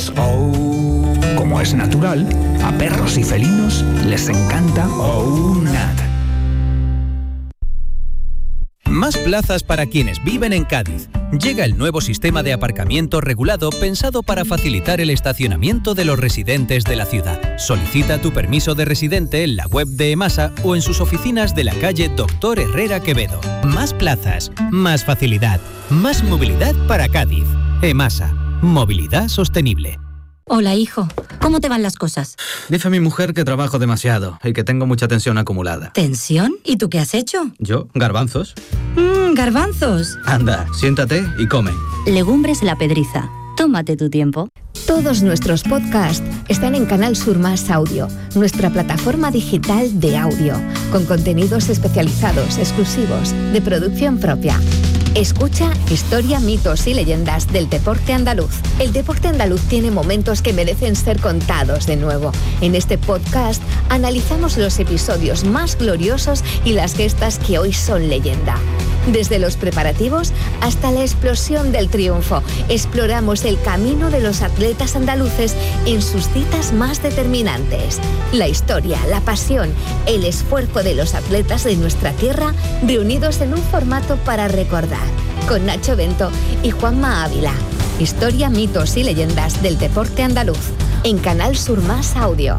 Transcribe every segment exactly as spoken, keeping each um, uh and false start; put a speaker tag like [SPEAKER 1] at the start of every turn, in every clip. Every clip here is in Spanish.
[SPEAKER 1] Oh, como es natural, a perros y felinos les encanta Oh Nat.
[SPEAKER 2] Más plazas para quienes viven en Cádiz. Llega el nuevo sistema de aparcamiento regulado pensado para facilitar el estacionamiento de los residentes de la ciudad. Solicita tu permiso de residente en la web de EMASA o en sus oficinas de la calle Doctor Herrera Quevedo. Más plazas, más facilidad, más movilidad para Cádiz. EMASA. Movilidad sostenible.
[SPEAKER 3] Hola, hijo. ¿Cómo te van las cosas?
[SPEAKER 4] Dice mi mujer que trabajo demasiado y que tengo mucha tensión acumulada.
[SPEAKER 3] ¿Tensión? ¿Y tú qué has hecho?
[SPEAKER 4] ¿Yo? ¿Garbanzos?
[SPEAKER 3] Mmm, garbanzos.
[SPEAKER 4] Anda, siéntate y come.
[SPEAKER 5] Legumbres La Pedriza. Tómate tu tiempo.
[SPEAKER 6] Todos nuestros podcasts están en Canal Sur Más Audio, nuestra plataforma digital de audio, con contenidos especializados, exclusivos, de producción propia. Escucha Historia, mitos y leyendas del deporte andaluz. El deporte andaluz tiene momentos que merecen ser contados de nuevo. En este podcast analizamos los episodios más gloriosos y las gestas que hoy son leyenda. Desde los preparativos hasta la explosión del triunfo, exploramos el camino de los atletas andaluces en sus citas más determinantes. La historia, la pasión, el esfuerzo de los atletas de nuestra tierra reunidos en un formato para recordar. Con Nacho Bento y Juanma Ávila. Historia, mitos y leyendas del deporte andaluz. En Canal Sur Más Audio.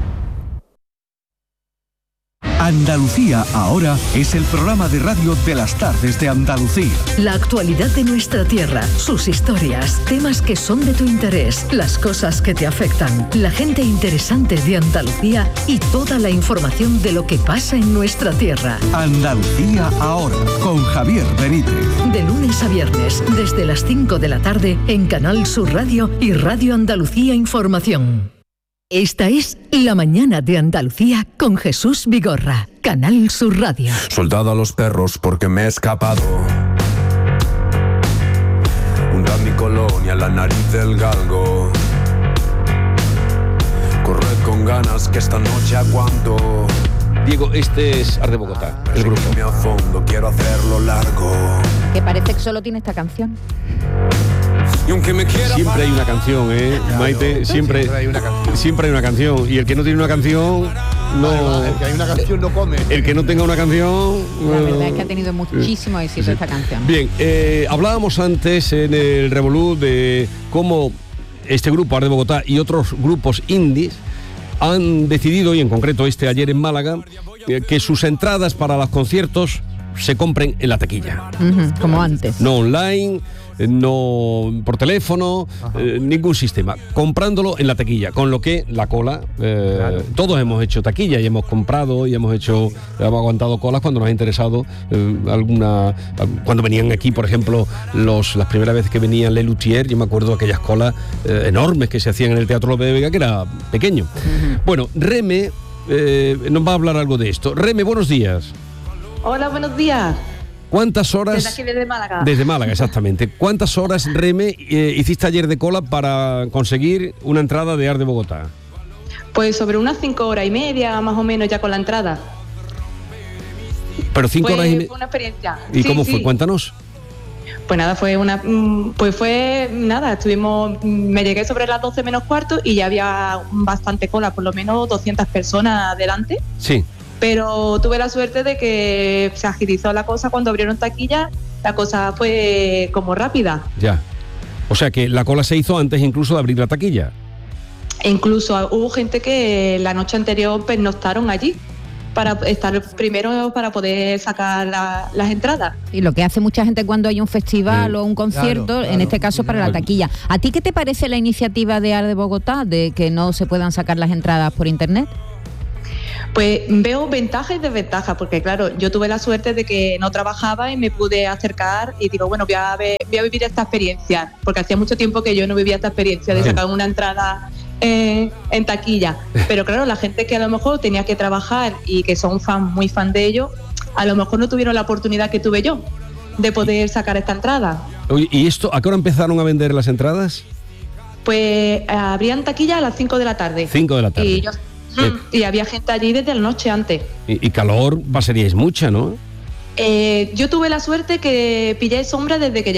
[SPEAKER 7] Andalucía Ahora es el programa de radio de las tardes de Andalucía.
[SPEAKER 8] La actualidad de nuestra tierra, sus historias, temas que son de tu interés, las cosas que te afectan, la gente interesante de Andalucía y toda la información de lo que pasa en nuestra tierra.
[SPEAKER 7] Andalucía Ahora, con Javier Benítez.
[SPEAKER 8] De lunes a viernes, desde las cinco de la tarde, en Canal Sur Radio y Radio Andalucía Información. Esta es La Mañana de Andalucía con Jesús Vigorra, Canal Sur Radio.
[SPEAKER 9] Soldado a los perros porque me he escapado. Hunda mi colonia, la nariz del galgo. Corred con ganas que esta noche aguanto.
[SPEAKER 10] Diego, este es Arde Bogotá, el grupo.
[SPEAKER 9] A fondo, quiero hacerlo largo.
[SPEAKER 11] Que parece que solo tiene esta canción.
[SPEAKER 9] Y aunque me quiera
[SPEAKER 10] siempre hay una canción, ¿eh, Maite? Siempre, siempre, hay una canción. siempre hay una canción. Y el que no tiene una canción, no...
[SPEAKER 12] Además, el que hay una canción no come.
[SPEAKER 10] El que no tenga una canción...
[SPEAKER 11] La verdad es que ha tenido muchísimo éxito sí. esta canción.
[SPEAKER 10] Bien, eh, hablábamos antes en el Revolú de cómo este grupo, Arde Bogotá, y otros grupos indies han decidido, y en concreto este ayer en Málaga, eh, que sus entradas para los conciertos se compren en la taquilla.
[SPEAKER 11] Uh-huh, como antes.
[SPEAKER 10] No online, no por teléfono, eh, ningún sistema. Comprándolo en la taquilla, con lo que la cola, eh, claro. Todos hemos hecho taquilla y hemos comprado y hemos hecho, hemos aguantado colas cuando nos ha interesado eh, alguna, cuando venían aquí, por ejemplo, los las primeras veces que venían Le Luthier, yo me acuerdo de aquellas colas eh, enormes que se hacían en el Teatro López de Vega, que era pequeño. Uh-huh. Bueno, Reme eh, nos va a hablar algo de esto. Reme, buenos días.
[SPEAKER 13] Hola, buenos días.
[SPEAKER 10] ¿Cuántas horas?
[SPEAKER 13] Desde aquí, desde Málaga.
[SPEAKER 10] Desde Málaga, exactamente. ¿Cuántas horas, Reme, eh, hiciste ayer de cola para conseguir una entrada de Arde Bogotá?
[SPEAKER 13] Pues sobre unas cinco horas y media, más o menos, ya con la entrada.
[SPEAKER 10] Pero cinco
[SPEAKER 13] fue,
[SPEAKER 10] horas y media.
[SPEAKER 13] Fue una experiencia.
[SPEAKER 10] ¿Y
[SPEAKER 13] sí,
[SPEAKER 10] cómo
[SPEAKER 13] sí.
[SPEAKER 10] fue? Cuéntanos.
[SPEAKER 13] Pues nada, fue una, pues fue nada, estuvimos, me llegué sobre las doce menos cuarto y ya había bastante cola, por lo menos doscientas personas delante.
[SPEAKER 10] Sí.
[SPEAKER 13] Pero tuve la suerte de que se agilizó la cosa cuando abrieron taquilla, la cosa fue como rápida.
[SPEAKER 10] Ya. O sea que la cola se hizo antes incluso de abrir la taquilla.
[SPEAKER 13] E incluso hubo gente que la noche anterior pernoctaron allí para estar primero para poder sacar la, las entradas.
[SPEAKER 11] Y lo que hace mucha gente cuando hay un festival sí, o un concierto, claro, claro, en este caso para la taquilla. ¿A ti qué te parece la iniciativa de Arde Bogotá de que no se puedan sacar las entradas por internet?
[SPEAKER 13] Pues veo ventajas y desventajas, porque claro, yo tuve la suerte de que no trabajaba y me pude acercar y digo, bueno, voy a, ver, voy a vivir esta experiencia, porque hacía mucho tiempo que yo no vivía esta experiencia de sacar una entrada eh, en taquilla. Pero claro, la gente que a lo mejor tenía que trabajar y que son fan, muy fan de ello, a lo mejor no tuvieron la oportunidad que tuve yo de poder sacar esta entrada.
[SPEAKER 10] Oye, ¿y esto a qué hora empezaron a vender las entradas?
[SPEAKER 13] Pues eh, abrían taquilla a las cinco de la tarde.
[SPEAKER 10] cinco de la tarde.
[SPEAKER 13] Y yo... Eh. Y había gente allí desde la noche antes.
[SPEAKER 10] Y, y calor pasaríais mucha, ¿no?
[SPEAKER 13] Eh, yo tuve la suerte que pillé sombra desde que llegué.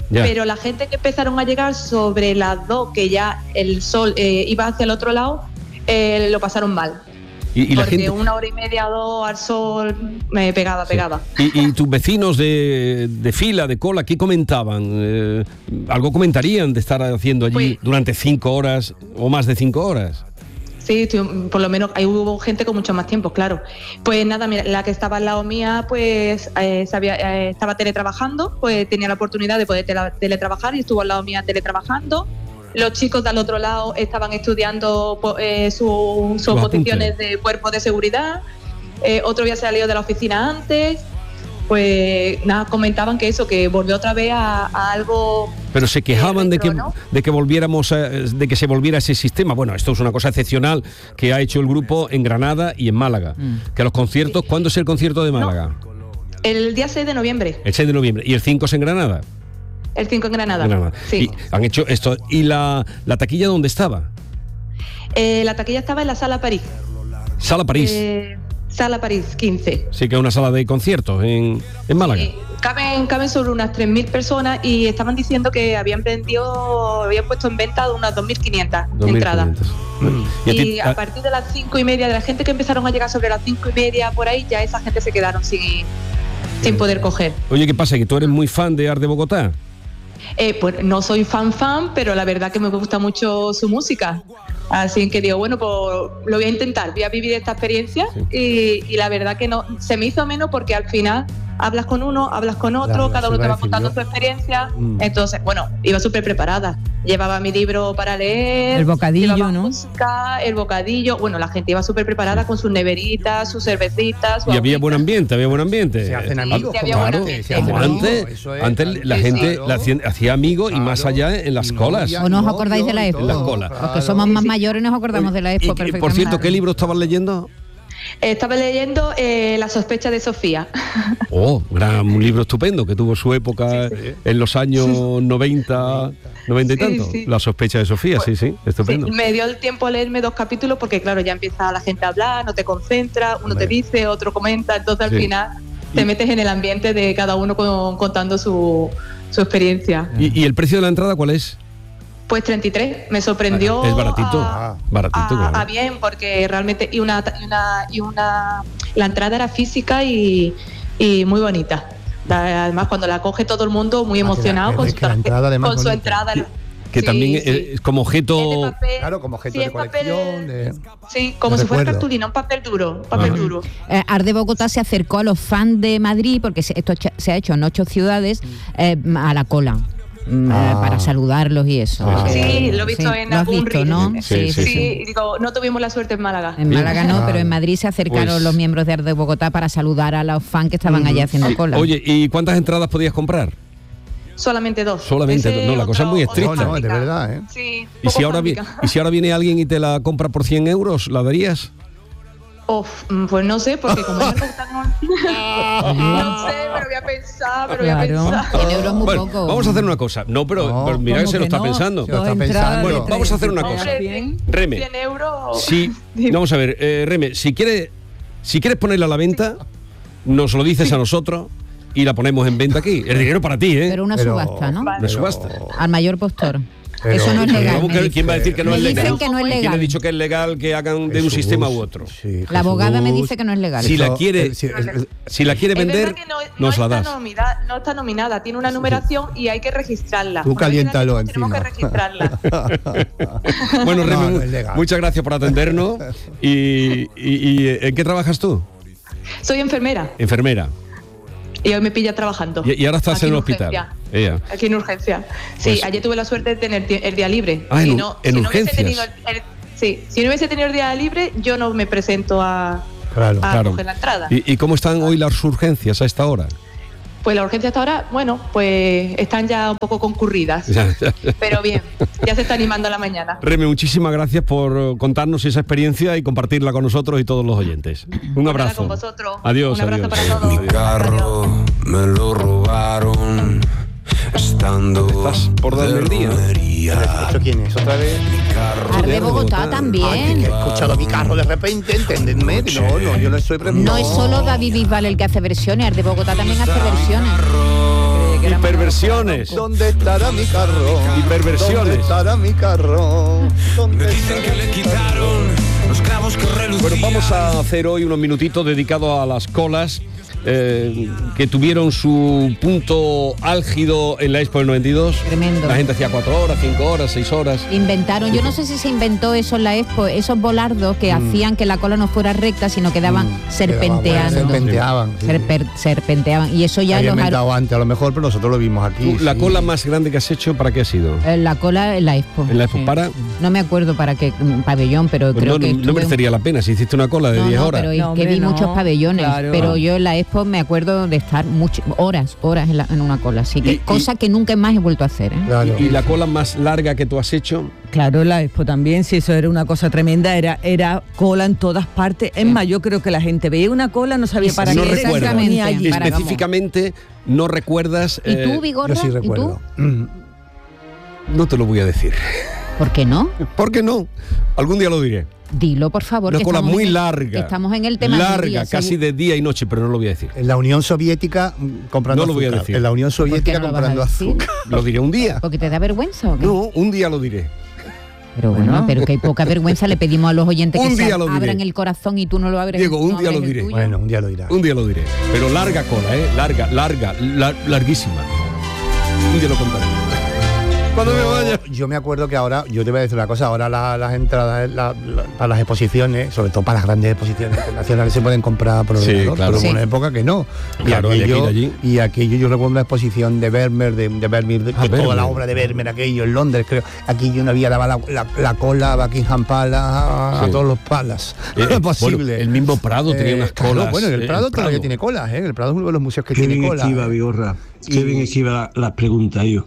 [SPEAKER 10] Ya.
[SPEAKER 13] Pero la gente que empezaron a llegar sobre las dos, que ya el sol eh, iba hacia el otro lado, eh, lo pasaron mal.
[SPEAKER 10] Y, y la
[SPEAKER 13] porque
[SPEAKER 10] gente...
[SPEAKER 13] una hora y media, dos al sol, me pegaba,
[SPEAKER 10] Sí.
[SPEAKER 13] pegaba.
[SPEAKER 10] ¿Y, y tus vecinos de, de fila, de cola, qué comentaban? Eh, ¿Algo comentarían de estar haciendo allí
[SPEAKER 13] Pues-
[SPEAKER 10] durante cinco horas o más de cinco horas?
[SPEAKER 13] Sí, tu- por lo menos ahí hubo gente con mucho más tiempo, claro. Pues nada, mira, la que estaba al lado mía, pues eh, sabía, eh, estaba teletrabajando, pues tenía la oportunidad de poder tele- teletrabajar y estuvo al lado mía teletrabajando. Los chicos del otro lado estaban estudiando po- eh, su- sus
[SPEAKER 10] Los
[SPEAKER 13] posiciones
[SPEAKER 10] apuntes.
[SPEAKER 13] de cuerpo de seguridad. Eh, otro había salido de la oficina antes. Pues nada, comentaban que eso, que volvió otra vez a, a algo.
[SPEAKER 10] Pero se quejaban de que,
[SPEAKER 13] retro, ¿no?
[SPEAKER 10] de que volviéramos a- de que se volviera ese sistema. Bueno, esto es una cosa excepcional que ha hecho el grupo en Granada y en Málaga. Que los conciertos, ¿cuándo es el concierto de Málaga?
[SPEAKER 13] El día seis de noviembre,
[SPEAKER 10] El seis de noviembre. ¿Y el cinco es en Granada?
[SPEAKER 13] el cinco en Granada.
[SPEAKER 10] Granada.
[SPEAKER 13] Sí.
[SPEAKER 10] Y han hecho esto. ¿Y la, la taquilla dónde estaba?
[SPEAKER 13] Eh, la taquilla estaba en la Sala París.
[SPEAKER 10] Sala París.
[SPEAKER 13] Eh, Sala París, quince.
[SPEAKER 10] Sí, que es una sala de conciertos en, en Málaga.
[SPEAKER 13] Sí, caben, caben sobre unas tres mil personas y estaban diciendo que habían vendido, habían puesto en venta unas dos mil quinientas
[SPEAKER 10] dos mil
[SPEAKER 13] entradas.
[SPEAKER 10] quinientos.
[SPEAKER 13] Y,
[SPEAKER 10] a ti-
[SPEAKER 13] a partir de las cinco y media, de la gente que empezaron a llegar sobre las cinco y media por ahí, ya esa gente se quedaron sin, sin poder coger.
[SPEAKER 10] Oye, ¿qué pasa? ¿Que tú eres muy fan de Art de Bogotá?
[SPEAKER 13] Eh, pues no soy fan fan, pero la verdad que me gusta mucho su música. Así que digo, bueno, pues lo voy a intentar, voy a vivir esta experiencia y, y la verdad que no se me hizo menos porque al final hablas con uno, hablas con otro,
[SPEAKER 14] Claro,
[SPEAKER 13] cada
[SPEAKER 14] eso
[SPEAKER 13] uno te
[SPEAKER 14] iba a
[SPEAKER 13] va
[SPEAKER 14] decir
[SPEAKER 13] contando
[SPEAKER 14] yo.
[SPEAKER 13] su experiencia.
[SPEAKER 14] Mm.
[SPEAKER 13] Entonces, bueno, iba súper preparada. Llevaba mi libro para leer.
[SPEAKER 11] El bocadillo,
[SPEAKER 13] llevaba
[SPEAKER 11] ¿no?
[SPEAKER 13] música, el bocadillo. Bueno, la gente iba súper preparada con sus neveritas, sus cervecitas. su
[SPEAKER 10] Y había
[SPEAKER 13] agüita.
[SPEAKER 10] buen ambiente, había buen ambiente.
[SPEAKER 14] Se hacen
[SPEAKER 10] Ah,
[SPEAKER 14] amigos,
[SPEAKER 13] Sí, había buen
[SPEAKER 10] claro,
[SPEAKER 13] ambiente.
[SPEAKER 14] se hacen
[SPEAKER 10] como
[SPEAKER 14] amigos,
[SPEAKER 10] antes,
[SPEAKER 14] eso es,
[SPEAKER 10] antes la
[SPEAKER 14] sí,
[SPEAKER 10] gente
[SPEAKER 14] claro.
[SPEAKER 10] la hacía, hacía amigos y
[SPEAKER 14] Claro.
[SPEAKER 10] más allá en las
[SPEAKER 14] Y
[SPEAKER 10] colas.
[SPEAKER 14] novia,
[SPEAKER 11] ¿O no os
[SPEAKER 14] novio
[SPEAKER 11] acordáis de la
[SPEAKER 14] y
[SPEAKER 11] época?
[SPEAKER 10] En las
[SPEAKER 14] todo,
[SPEAKER 10] colas.
[SPEAKER 11] Los que
[SPEAKER 14] claro.
[SPEAKER 11] somos más
[SPEAKER 13] Sí.
[SPEAKER 11] mayores nos acordamos de la
[SPEAKER 10] Y,
[SPEAKER 11] época
[SPEAKER 10] y,
[SPEAKER 11] perfectamente.
[SPEAKER 10] por cierto, ¿qué libro estabas leyendo?
[SPEAKER 13] Estaba leyendo eh, La sospecha de Sofía.
[SPEAKER 10] Oh, gran, un libro estupendo que tuvo su época en los años noventa, noventa y
[SPEAKER 13] Sí,
[SPEAKER 10] tanto.
[SPEAKER 13] sí.
[SPEAKER 10] La sospecha de Sofía, sí, sí, estupendo.
[SPEAKER 13] Sí, me dio el tiempo a leerme dos capítulos porque claro, ya empieza la gente a hablar, no te concentras, uno te dice, otro comenta, entonces al
[SPEAKER 10] Sí.
[SPEAKER 13] final te metes en el ambiente de cada uno con- contando su, su experiencia.
[SPEAKER 10] ¿Y, y el precio de la entrada cuál es?
[SPEAKER 13] Pues treinta y tres, me sorprendió.
[SPEAKER 10] Es baratito,
[SPEAKER 13] a-
[SPEAKER 10] baratito,
[SPEAKER 13] a,
[SPEAKER 10] claro.
[SPEAKER 13] a bien, porque realmente, y una, y una, y una, la entrada era física y, y muy bonita. Da- Además, cuando la coge todo el mundo, muy
[SPEAKER 14] Ah, que la-
[SPEAKER 13] emocionado
[SPEAKER 14] que
[SPEAKER 13] con,
[SPEAKER 14] la-
[SPEAKER 13] su,
[SPEAKER 14] que la
[SPEAKER 13] tarje-
[SPEAKER 14] entrada además
[SPEAKER 13] con su
[SPEAKER 14] bonita.
[SPEAKER 13] entrada.
[SPEAKER 10] Que
[SPEAKER 13] Sí,
[SPEAKER 10] también
[SPEAKER 13] sí.
[SPEAKER 10] es, es como objeto...
[SPEAKER 13] Es de papel,
[SPEAKER 14] Claro, como objeto
[SPEAKER 13] sí,
[SPEAKER 14] de
[SPEAKER 13] es papel-
[SPEAKER 14] colección. de-
[SPEAKER 13] Sí, como
[SPEAKER 14] de
[SPEAKER 13] si fuera
[SPEAKER 14] recuerdo.
[SPEAKER 13] cartulina, un papel duro, papel
[SPEAKER 10] Ajá.
[SPEAKER 13] duro.
[SPEAKER 11] Eh, Art de Bogotá se acercó a los fans de Madrid, porque se- esto cha- se ha hecho en ocho ciudades, eh, a la cola. mm, eh,
[SPEAKER 14] Ah.
[SPEAKER 11] para saludarlos y eso.
[SPEAKER 14] Ah.
[SPEAKER 11] Eh,
[SPEAKER 13] Sí, lo he visto
[SPEAKER 11] sí,
[SPEAKER 13] en
[SPEAKER 11] lo has
[SPEAKER 13] algún
[SPEAKER 11] visto,
[SPEAKER 13] reel.
[SPEAKER 11] ¿no?
[SPEAKER 10] Sí, sí,
[SPEAKER 13] Sí, digo, no tuvimos la suerte en Málaga.
[SPEAKER 11] En Málaga no,
[SPEAKER 14] Ah.
[SPEAKER 11] pero en Madrid se acercaron
[SPEAKER 10] Pues-
[SPEAKER 11] los miembros de Art de Bogotá para saludar a los fans que estaban allá haciendo cola.
[SPEAKER 10] Oye, ¿y cuántas entradas podías comprar?
[SPEAKER 13] Solamente dos.
[SPEAKER 10] Solamente
[SPEAKER 13] Ese
[SPEAKER 10] dos. No, la cosa es muy
[SPEAKER 13] otro-
[SPEAKER 10] estricta.
[SPEAKER 13] otra
[SPEAKER 14] No, no, de
[SPEAKER 13] fábrica.
[SPEAKER 14] verdad, ¿eh?
[SPEAKER 13] Sí,
[SPEAKER 10] ¿Y si,
[SPEAKER 13] poco
[SPEAKER 10] ahora vi-
[SPEAKER 13] fábrica.
[SPEAKER 10] ¿Y si ahora viene alguien y te la compra por cien euros, la darías?
[SPEAKER 13] Uf, mm, pues no sé, porque como es algo tan... no sé, pero voy a pensar, pero voy a
[SPEAKER 11] Claro,
[SPEAKER 13] pensar.
[SPEAKER 11] cien euros es muy
[SPEAKER 10] Bueno,
[SPEAKER 11] poco.
[SPEAKER 10] vamos a hacer una cosa. No, pero,
[SPEAKER 14] No,
[SPEAKER 10] pero mira que
[SPEAKER 11] ¿cómo
[SPEAKER 10] se lo
[SPEAKER 11] que
[SPEAKER 10] está
[SPEAKER 11] no?
[SPEAKER 10] pensando.
[SPEAKER 14] Se lo está
[SPEAKER 11] Dos entradas
[SPEAKER 14] pensando.
[SPEAKER 11] de
[SPEAKER 10] Bueno,
[SPEAKER 11] tres.
[SPEAKER 10] vamos a hacer una cosa.
[SPEAKER 13] Hombre, cien,
[SPEAKER 10] Reme.
[SPEAKER 13] cien euros.
[SPEAKER 10] Si, vamos a ver, eh, Reme, si quieres, si quieres ponerla a la venta, nos lo dices a nosotros y la ponemos en venta aquí. El dinero para ti, ¿eh?
[SPEAKER 11] Pero una
[SPEAKER 14] Pero-
[SPEAKER 11] subasta, ¿no?
[SPEAKER 10] Una subasta.
[SPEAKER 11] Al mayor postor.
[SPEAKER 14] Pero-
[SPEAKER 11] Eso no es
[SPEAKER 14] pero
[SPEAKER 11] legal.
[SPEAKER 10] ¿Cómo
[SPEAKER 11] me
[SPEAKER 10] que-
[SPEAKER 11] dicen.
[SPEAKER 10] ¿Quién va a decir que no
[SPEAKER 11] Me
[SPEAKER 10] es legal?
[SPEAKER 11] dicen que no es
[SPEAKER 10] ¿Y ¿Quién ha
[SPEAKER 11] legal.
[SPEAKER 10] dicho que es legal que hagan de un
[SPEAKER 14] Jesús,
[SPEAKER 10] sistema u otro?
[SPEAKER 14] sí,
[SPEAKER 11] La abogada me
[SPEAKER 14] Jesús.
[SPEAKER 11] dice que no es legal.
[SPEAKER 10] Si la
[SPEAKER 14] Eso,
[SPEAKER 10] quiere-
[SPEAKER 14] eh, sí, es- es-
[SPEAKER 10] Si la quiere
[SPEAKER 13] Es
[SPEAKER 10] vender,
[SPEAKER 13] verdad que no, no
[SPEAKER 10] nos la
[SPEAKER 13] está
[SPEAKER 10] das.
[SPEAKER 13] nominada, no está nominada, tiene una numeración y hay que registrarla.
[SPEAKER 14] Tú
[SPEAKER 13] Una vez
[SPEAKER 14] caliéntalo
[SPEAKER 13] la tenemos
[SPEAKER 14] encima.
[SPEAKER 13] que registrarla.
[SPEAKER 10] Bueno, Reme,
[SPEAKER 14] No, no
[SPEAKER 10] mu-
[SPEAKER 14] es legal.
[SPEAKER 10] muchas gracias por atendernos. Y, y- y, ¿en qué trabajas tú?
[SPEAKER 13] Soy enfermera
[SPEAKER 10] Enfermera.
[SPEAKER 13] y hoy me pilla trabajando.
[SPEAKER 10] Y, y ahora estás
[SPEAKER 13] Aquí
[SPEAKER 10] en el
[SPEAKER 13] urgencia.
[SPEAKER 10] hospital. Ella.
[SPEAKER 13] Aquí en urgencia. Sí,
[SPEAKER 10] Pues-
[SPEAKER 13] ayer tuve la suerte de tener ti- el día libre.
[SPEAKER 10] Ah,
[SPEAKER 13] Si
[SPEAKER 10] en-
[SPEAKER 13] no-
[SPEAKER 10] en
[SPEAKER 13] si no hubiese
[SPEAKER 10] urgencias.
[SPEAKER 13] tenido el- el- sí, si no hubiese tenido el día libre, yo no me presento a,
[SPEAKER 14] Claro.
[SPEAKER 13] a
[SPEAKER 10] Claro.
[SPEAKER 13] coger la entrada.
[SPEAKER 10] ¿Y, y cómo están hoy las urgencias a esta hora?
[SPEAKER 13] Pues la urgencia hasta ahora, bueno, pues están ya un poco concurridas.
[SPEAKER 10] Ya, ya.
[SPEAKER 13] Pero bien, ya se está animando la mañana.
[SPEAKER 10] Reme, muchísimas gracias por eh, contarnos esa experiencia y compartirla con nosotros y todos los oyentes. Un
[SPEAKER 13] Nada,
[SPEAKER 10] abrazo.
[SPEAKER 13] con vosotros.
[SPEAKER 10] Adiós.
[SPEAKER 13] Un abrazo
[SPEAKER 10] adiós.
[SPEAKER 13] para todos.
[SPEAKER 9] Mi carro me lo robaron estando
[SPEAKER 10] Estás por darme el día.
[SPEAKER 14] ¿Esto quién es? ¿Otra vez?
[SPEAKER 11] Art de Bogotá también.
[SPEAKER 14] Ay, que he escuchado mi carro de repente, entendedme. No, no, yo no estoy pre-
[SPEAKER 11] No es solo David Bisbal el que hace versiones, Art de Bogotá también hace versiones.
[SPEAKER 14] Creía que
[SPEAKER 10] Hiperversiones.
[SPEAKER 14] ¿Dónde estará mi carro?
[SPEAKER 10] Hiperversiones.
[SPEAKER 14] ¿Dónde estará mi carro?
[SPEAKER 1] Me dicen que le quitaron los clavos que relucían.
[SPEAKER 10] Bueno, vamos a hacer hoy unos minutitos dedicados a las colas eh, que tuvieron su punto álgido en la Expo del noventa y dos.
[SPEAKER 11] Tremendo.
[SPEAKER 10] La gente hacía cuatro horas, cinco horas, seis horas.
[SPEAKER 11] Inventaron, yo no sé si se inventó eso en la Expo, esos volardos que mm. hacían que la cola no fuera recta, sino que daban mm. serpenteando.
[SPEAKER 14] Serpenteaban.
[SPEAKER 11] Sí. Serper, serpenteaban. Y eso ya
[SPEAKER 14] lo
[SPEAKER 11] los
[SPEAKER 14] inventado antes, a lo mejor, pero nosotros lo vimos aquí.
[SPEAKER 10] ¿Tú, la
[SPEAKER 14] sí.
[SPEAKER 10] cola más grande que has hecho, para qué ha sido?
[SPEAKER 11] Eh, la cola en la Expo.
[SPEAKER 10] ¿En la Expo?
[SPEAKER 11] Sí.
[SPEAKER 10] ¿Para?
[SPEAKER 11] No me acuerdo para qué pabellón, pero
[SPEAKER 10] Pues
[SPEAKER 11] creo
[SPEAKER 10] no,
[SPEAKER 11] que
[SPEAKER 10] no merecería la pena si hiciste una cola de
[SPEAKER 11] no,
[SPEAKER 10] diez
[SPEAKER 11] no,
[SPEAKER 10] horas.
[SPEAKER 11] Pero es
[SPEAKER 15] No,
[SPEAKER 11] que
[SPEAKER 15] hombre,
[SPEAKER 11] vi
[SPEAKER 15] no,
[SPEAKER 11] muchos pabellones,
[SPEAKER 15] claro.
[SPEAKER 11] pero yo en la Expo me acuerdo de estar mucho, horas, horas en, la, en una cola, así que
[SPEAKER 10] Y-
[SPEAKER 11] cosa que nunca más he vuelto a hacer. ¿eh?
[SPEAKER 14] Claro.
[SPEAKER 10] ¿Y la cola más larga que tú has hecho?
[SPEAKER 15] Claro, la Expo también, si eso era una cosa tremenda, era, era cola en todas partes. Es más, yo creo que la gente veía una cola, no sabía para
[SPEAKER 10] no
[SPEAKER 15] qué era,
[SPEAKER 10] recuerdas.
[SPEAKER 15] se ponía allí.
[SPEAKER 11] Para-
[SPEAKER 10] Específicamente no recuerdas.
[SPEAKER 11] ¿Y tú,
[SPEAKER 10] eh,
[SPEAKER 11] Vigorra?
[SPEAKER 14] Yo sí
[SPEAKER 11] ¿Y tú?
[SPEAKER 14] recuerdo.
[SPEAKER 10] No te lo voy a decir.
[SPEAKER 11] ¿Por qué no?
[SPEAKER 10] ¿Por qué no? Algún día lo diré.
[SPEAKER 11] Dilo, por favor.
[SPEAKER 10] Una
[SPEAKER 11] que
[SPEAKER 10] cola
[SPEAKER 11] estamos
[SPEAKER 10] muy
[SPEAKER 11] en el-
[SPEAKER 10] larga.
[SPEAKER 11] que estamos en el tema del
[SPEAKER 10] Larga,
[SPEAKER 11] día,
[SPEAKER 10] casi
[SPEAKER 11] seguro.
[SPEAKER 10] de día y noche, pero no lo voy a decir.
[SPEAKER 14] En la Unión Soviética mm, comprando
[SPEAKER 10] No lo voy a
[SPEAKER 14] azúcar.
[SPEAKER 10] decir.
[SPEAKER 14] En la Unión
[SPEAKER 11] ¿Por qué
[SPEAKER 14] Soviética
[SPEAKER 11] no lo vas a
[SPEAKER 14] comprando
[SPEAKER 11] decir?
[SPEAKER 14] azúcar.
[SPEAKER 10] Lo diré un día.
[SPEAKER 11] ¿Porque te da vergüenza o qué?
[SPEAKER 10] No, un día lo diré.
[SPEAKER 11] Pero bueno,
[SPEAKER 15] Bueno.
[SPEAKER 11] pero que hay poca vergüenza, le pedimos a los oyentes
[SPEAKER 10] Un
[SPEAKER 11] que se
[SPEAKER 10] día lo diré.
[SPEAKER 11] abran el corazón y tú no lo abres.
[SPEAKER 10] Diego, un
[SPEAKER 11] no
[SPEAKER 10] día lo
[SPEAKER 11] abres el
[SPEAKER 10] diré.
[SPEAKER 11] tuyo.
[SPEAKER 14] Bueno, un día lo dirá.
[SPEAKER 10] Un día lo diré. Pero larga cola, ¿eh? Larga, larga, la- larguísima. Un día lo contaré. Cuando me vaya.
[SPEAKER 14] Yo me acuerdo que ahora, yo te voy a decir una cosa, ahora la- las entradas la- la- para las exposiciones, sobre todo para las grandes exposiciones internacionales, se pueden comprar por
[SPEAKER 10] Sí,
[SPEAKER 14] ordenador,
[SPEAKER 10] claro.
[SPEAKER 14] pero
[SPEAKER 11] Sí.
[SPEAKER 14] en una época que no.
[SPEAKER 10] Claro,
[SPEAKER 14] y
[SPEAKER 10] había que
[SPEAKER 14] aquello,
[SPEAKER 10] ir allí.
[SPEAKER 14] y aquello yo recuerdo una exposición de Vermeer, de, de Vermeer, de,
[SPEAKER 10] Ah,
[SPEAKER 14] de toda
[SPEAKER 10] Vermeer.
[SPEAKER 14] la obra de Vermeer, aquello en Londres, creo. Aquí yo no había dado la, la, la cola a Buckingham Palace, a,
[SPEAKER 10] Sí.
[SPEAKER 14] a todos los Palace.
[SPEAKER 10] Eh,
[SPEAKER 14] No es posible.
[SPEAKER 10] bueno, el mismo Prado tenía unas
[SPEAKER 14] claro,
[SPEAKER 10] colas,
[SPEAKER 14] bueno, el
[SPEAKER 10] eh,
[SPEAKER 14] Prado
[SPEAKER 10] el
[SPEAKER 14] todavía
[SPEAKER 10] Prado.
[SPEAKER 14] tiene colas, ¿eh? El Prado es uno de los museos que
[SPEAKER 16] Qué
[SPEAKER 14] tiene
[SPEAKER 16] bien
[SPEAKER 14] colas.
[SPEAKER 16] esquiva, Vigorra. Qué bien esquiva la- las preguntas, yo.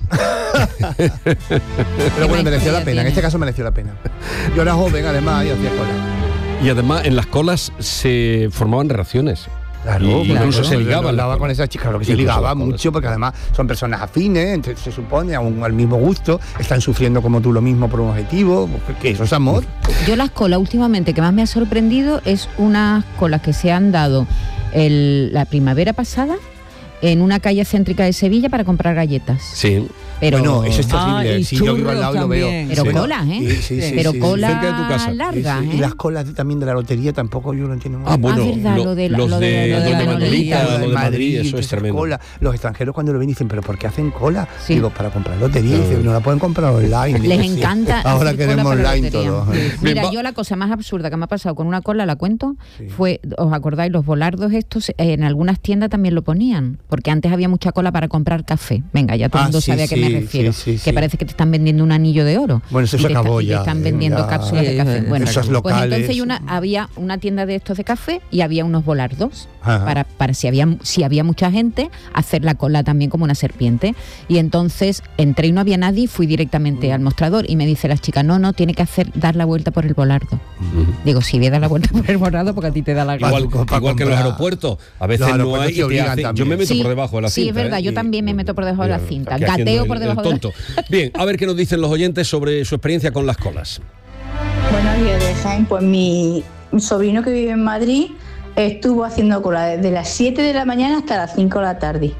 [SPEAKER 14] Pero bueno, mereció la pena, en este caso mereció la pena. Yo era joven además y hacía cola.
[SPEAKER 10] Y además en las colas se formaban relaciones.
[SPEAKER 14] Claro,
[SPEAKER 10] Y
[SPEAKER 14] claro,
[SPEAKER 10] incluso se ligaban.
[SPEAKER 14] hablaba con esas chicas, lo que se
[SPEAKER 10] Incluso
[SPEAKER 14] ligaba
[SPEAKER 10] las colas.
[SPEAKER 14] mucho, porque además son personas afines, entonces se supone, aún al mismo gusto, están sufriendo como tú lo mismo por un objetivo, que eso es amor.
[SPEAKER 11] Yo las colas últimamente que más me ha sorprendido es unas colas que se han dado el- la primavera pasada en una calle céntrica de Sevilla para comprar galletas.
[SPEAKER 10] Sí.
[SPEAKER 11] Pero,
[SPEAKER 14] Bueno, eso es terrible.
[SPEAKER 15] Ah, y
[SPEAKER 14] sí, yo vivo al lado y lo veo.
[SPEAKER 15] también.
[SPEAKER 11] pero
[SPEAKER 14] Sí.
[SPEAKER 11] colas, ¿eh?
[SPEAKER 14] Sí, sí, sí,
[SPEAKER 11] pero
[SPEAKER 14] sí, sí.
[SPEAKER 11] cola
[SPEAKER 10] Cerca de tu casa.
[SPEAKER 11] larga,
[SPEAKER 14] Sí, sí.
[SPEAKER 11] ¿eh?
[SPEAKER 14] Y las colas de- también de la lotería tampoco yo lo entiendo muy
[SPEAKER 10] Ah,
[SPEAKER 14] bien.
[SPEAKER 10] bueno,
[SPEAKER 11] Ah, verdad,
[SPEAKER 10] lo-
[SPEAKER 11] lo de la-
[SPEAKER 10] los
[SPEAKER 11] lo de-
[SPEAKER 10] de
[SPEAKER 11] lo de
[SPEAKER 10] Doña
[SPEAKER 11] la
[SPEAKER 10] Manuelita,
[SPEAKER 11] lotería.
[SPEAKER 10] lo de Madrid, eso es
[SPEAKER 14] esas
[SPEAKER 10] tremendo.
[SPEAKER 14] colas. Los extranjeros cuando lo ven dicen, pero ¿por qué hacen cola?
[SPEAKER 11] Sí.
[SPEAKER 14] Digo, para comprar lotería. Dicen, no la pueden comprar online.
[SPEAKER 11] Les
[SPEAKER 14] Digo, sí.
[SPEAKER 11] encanta.
[SPEAKER 14] Ahora
[SPEAKER 11] hacer cola
[SPEAKER 14] queremos
[SPEAKER 11] para la
[SPEAKER 14] online
[SPEAKER 11] lotería.
[SPEAKER 14] todo.
[SPEAKER 10] Bien,
[SPEAKER 11] Mira,
[SPEAKER 10] va-
[SPEAKER 11] yo la cosa más absurda que me ha pasado con una cola, la cuento, fue, ¿os acordáis? Los volardos estos, eh, en algunas tiendas también lo ponían, porque antes había mucha cola para comprar café. Venga, ya todo el
[SPEAKER 14] Ah,
[SPEAKER 11] mundo
[SPEAKER 14] sí,
[SPEAKER 11] sabe a qué me
[SPEAKER 14] sí,
[SPEAKER 11] refiero.
[SPEAKER 14] sí, sí,
[SPEAKER 11] que
[SPEAKER 14] sí.
[SPEAKER 11] parece que te están vendiendo un anillo de oro.
[SPEAKER 14] Bueno, eso
[SPEAKER 11] Y
[SPEAKER 14] se
[SPEAKER 11] te
[SPEAKER 14] acabó
[SPEAKER 11] está- y
[SPEAKER 14] ya,
[SPEAKER 11] te están
[SPEAKER 14] eh,
[SPEAKER 11] vendiendo
[SPEAKER 14] ya.
[SPEAKER 11] cápsulas de
[SPEAKER 15] Sí,
[SPEAKER 11] café.
[SPEAKER 15] eh,
[SPEAKER 11] Bueno,
[SPEAKER 14] esos
[SPEAKER 11] pues
[SPEAKER 14] locales.
[SPEAKER 11] entonces hay una, había una tienda de estos de café y había unos volardos
[SPEAKER 14] Ajá.
[SPEAKER 11] para, para si había si había mucha gente, hacer la cola también como una serpiente. Y entonces entré y no había nadie y fui directamente
[SPEAKER 14] Mm.
[SPEAKER 11] al mostrador y me dice la chica, no, no, tiene que hacer dar la vuelta por el volardo. Digo, si voy a dar la vuelta por el volardo porque a ti te da la gana.
[SPEAKER 10] Igual,
[SPEAKER 14] Para
[SPEAKER 10] igual que en los
[SPEAKER 14] comprar.
[SPEAKER 10] aeropuertos. A veces
[SPEAKER 14] Los
[SPEAKER 10] no
[SPEAKER 14] aeropuertos
[SPEAKER 10] hay
[SPEAKER 14] te
[SPEAKER 10] y te
[SPEAKER 14] obligan
[SPEAKER 10] hacen- Yo
[SPEAKER 14] también.
[SPEAKER 10] me meto
[SPEAKER 11] Sí,
[SPEAKER 10] por debajo de la
[SPEAKER 11] sí,
[SPEAKER 10] cinta.
[SPEAKER 11] es verdad,
[SPEAKER 10] ¿eh?
[SPEAKER 11] yo
[SPEAKER 10] Y-
[SPEAKER 11] también me meto por debajo de la
[SPEAKER 10] Mira,
[SPEAKER 11] cinta.
[SPEAKER 10] aquí haciendo
[SPEAKER 11] Gateo
[SPEAKER 10] el-
[SPEAKER 11] por debajo
[SPEAKER 10] el
[SPEAKER 11] de la-
[SPEAKER 10] tonto. Bien, a ver qué nos dicen los oyentes sobre su experiencia con las colas.
[SPEAKER 17] Buenos días, de Jaén. Pues mi sobrino que vive en Madrid estuvo haciendo cola desde las siete de la mañana hasta las cinco de la tarde.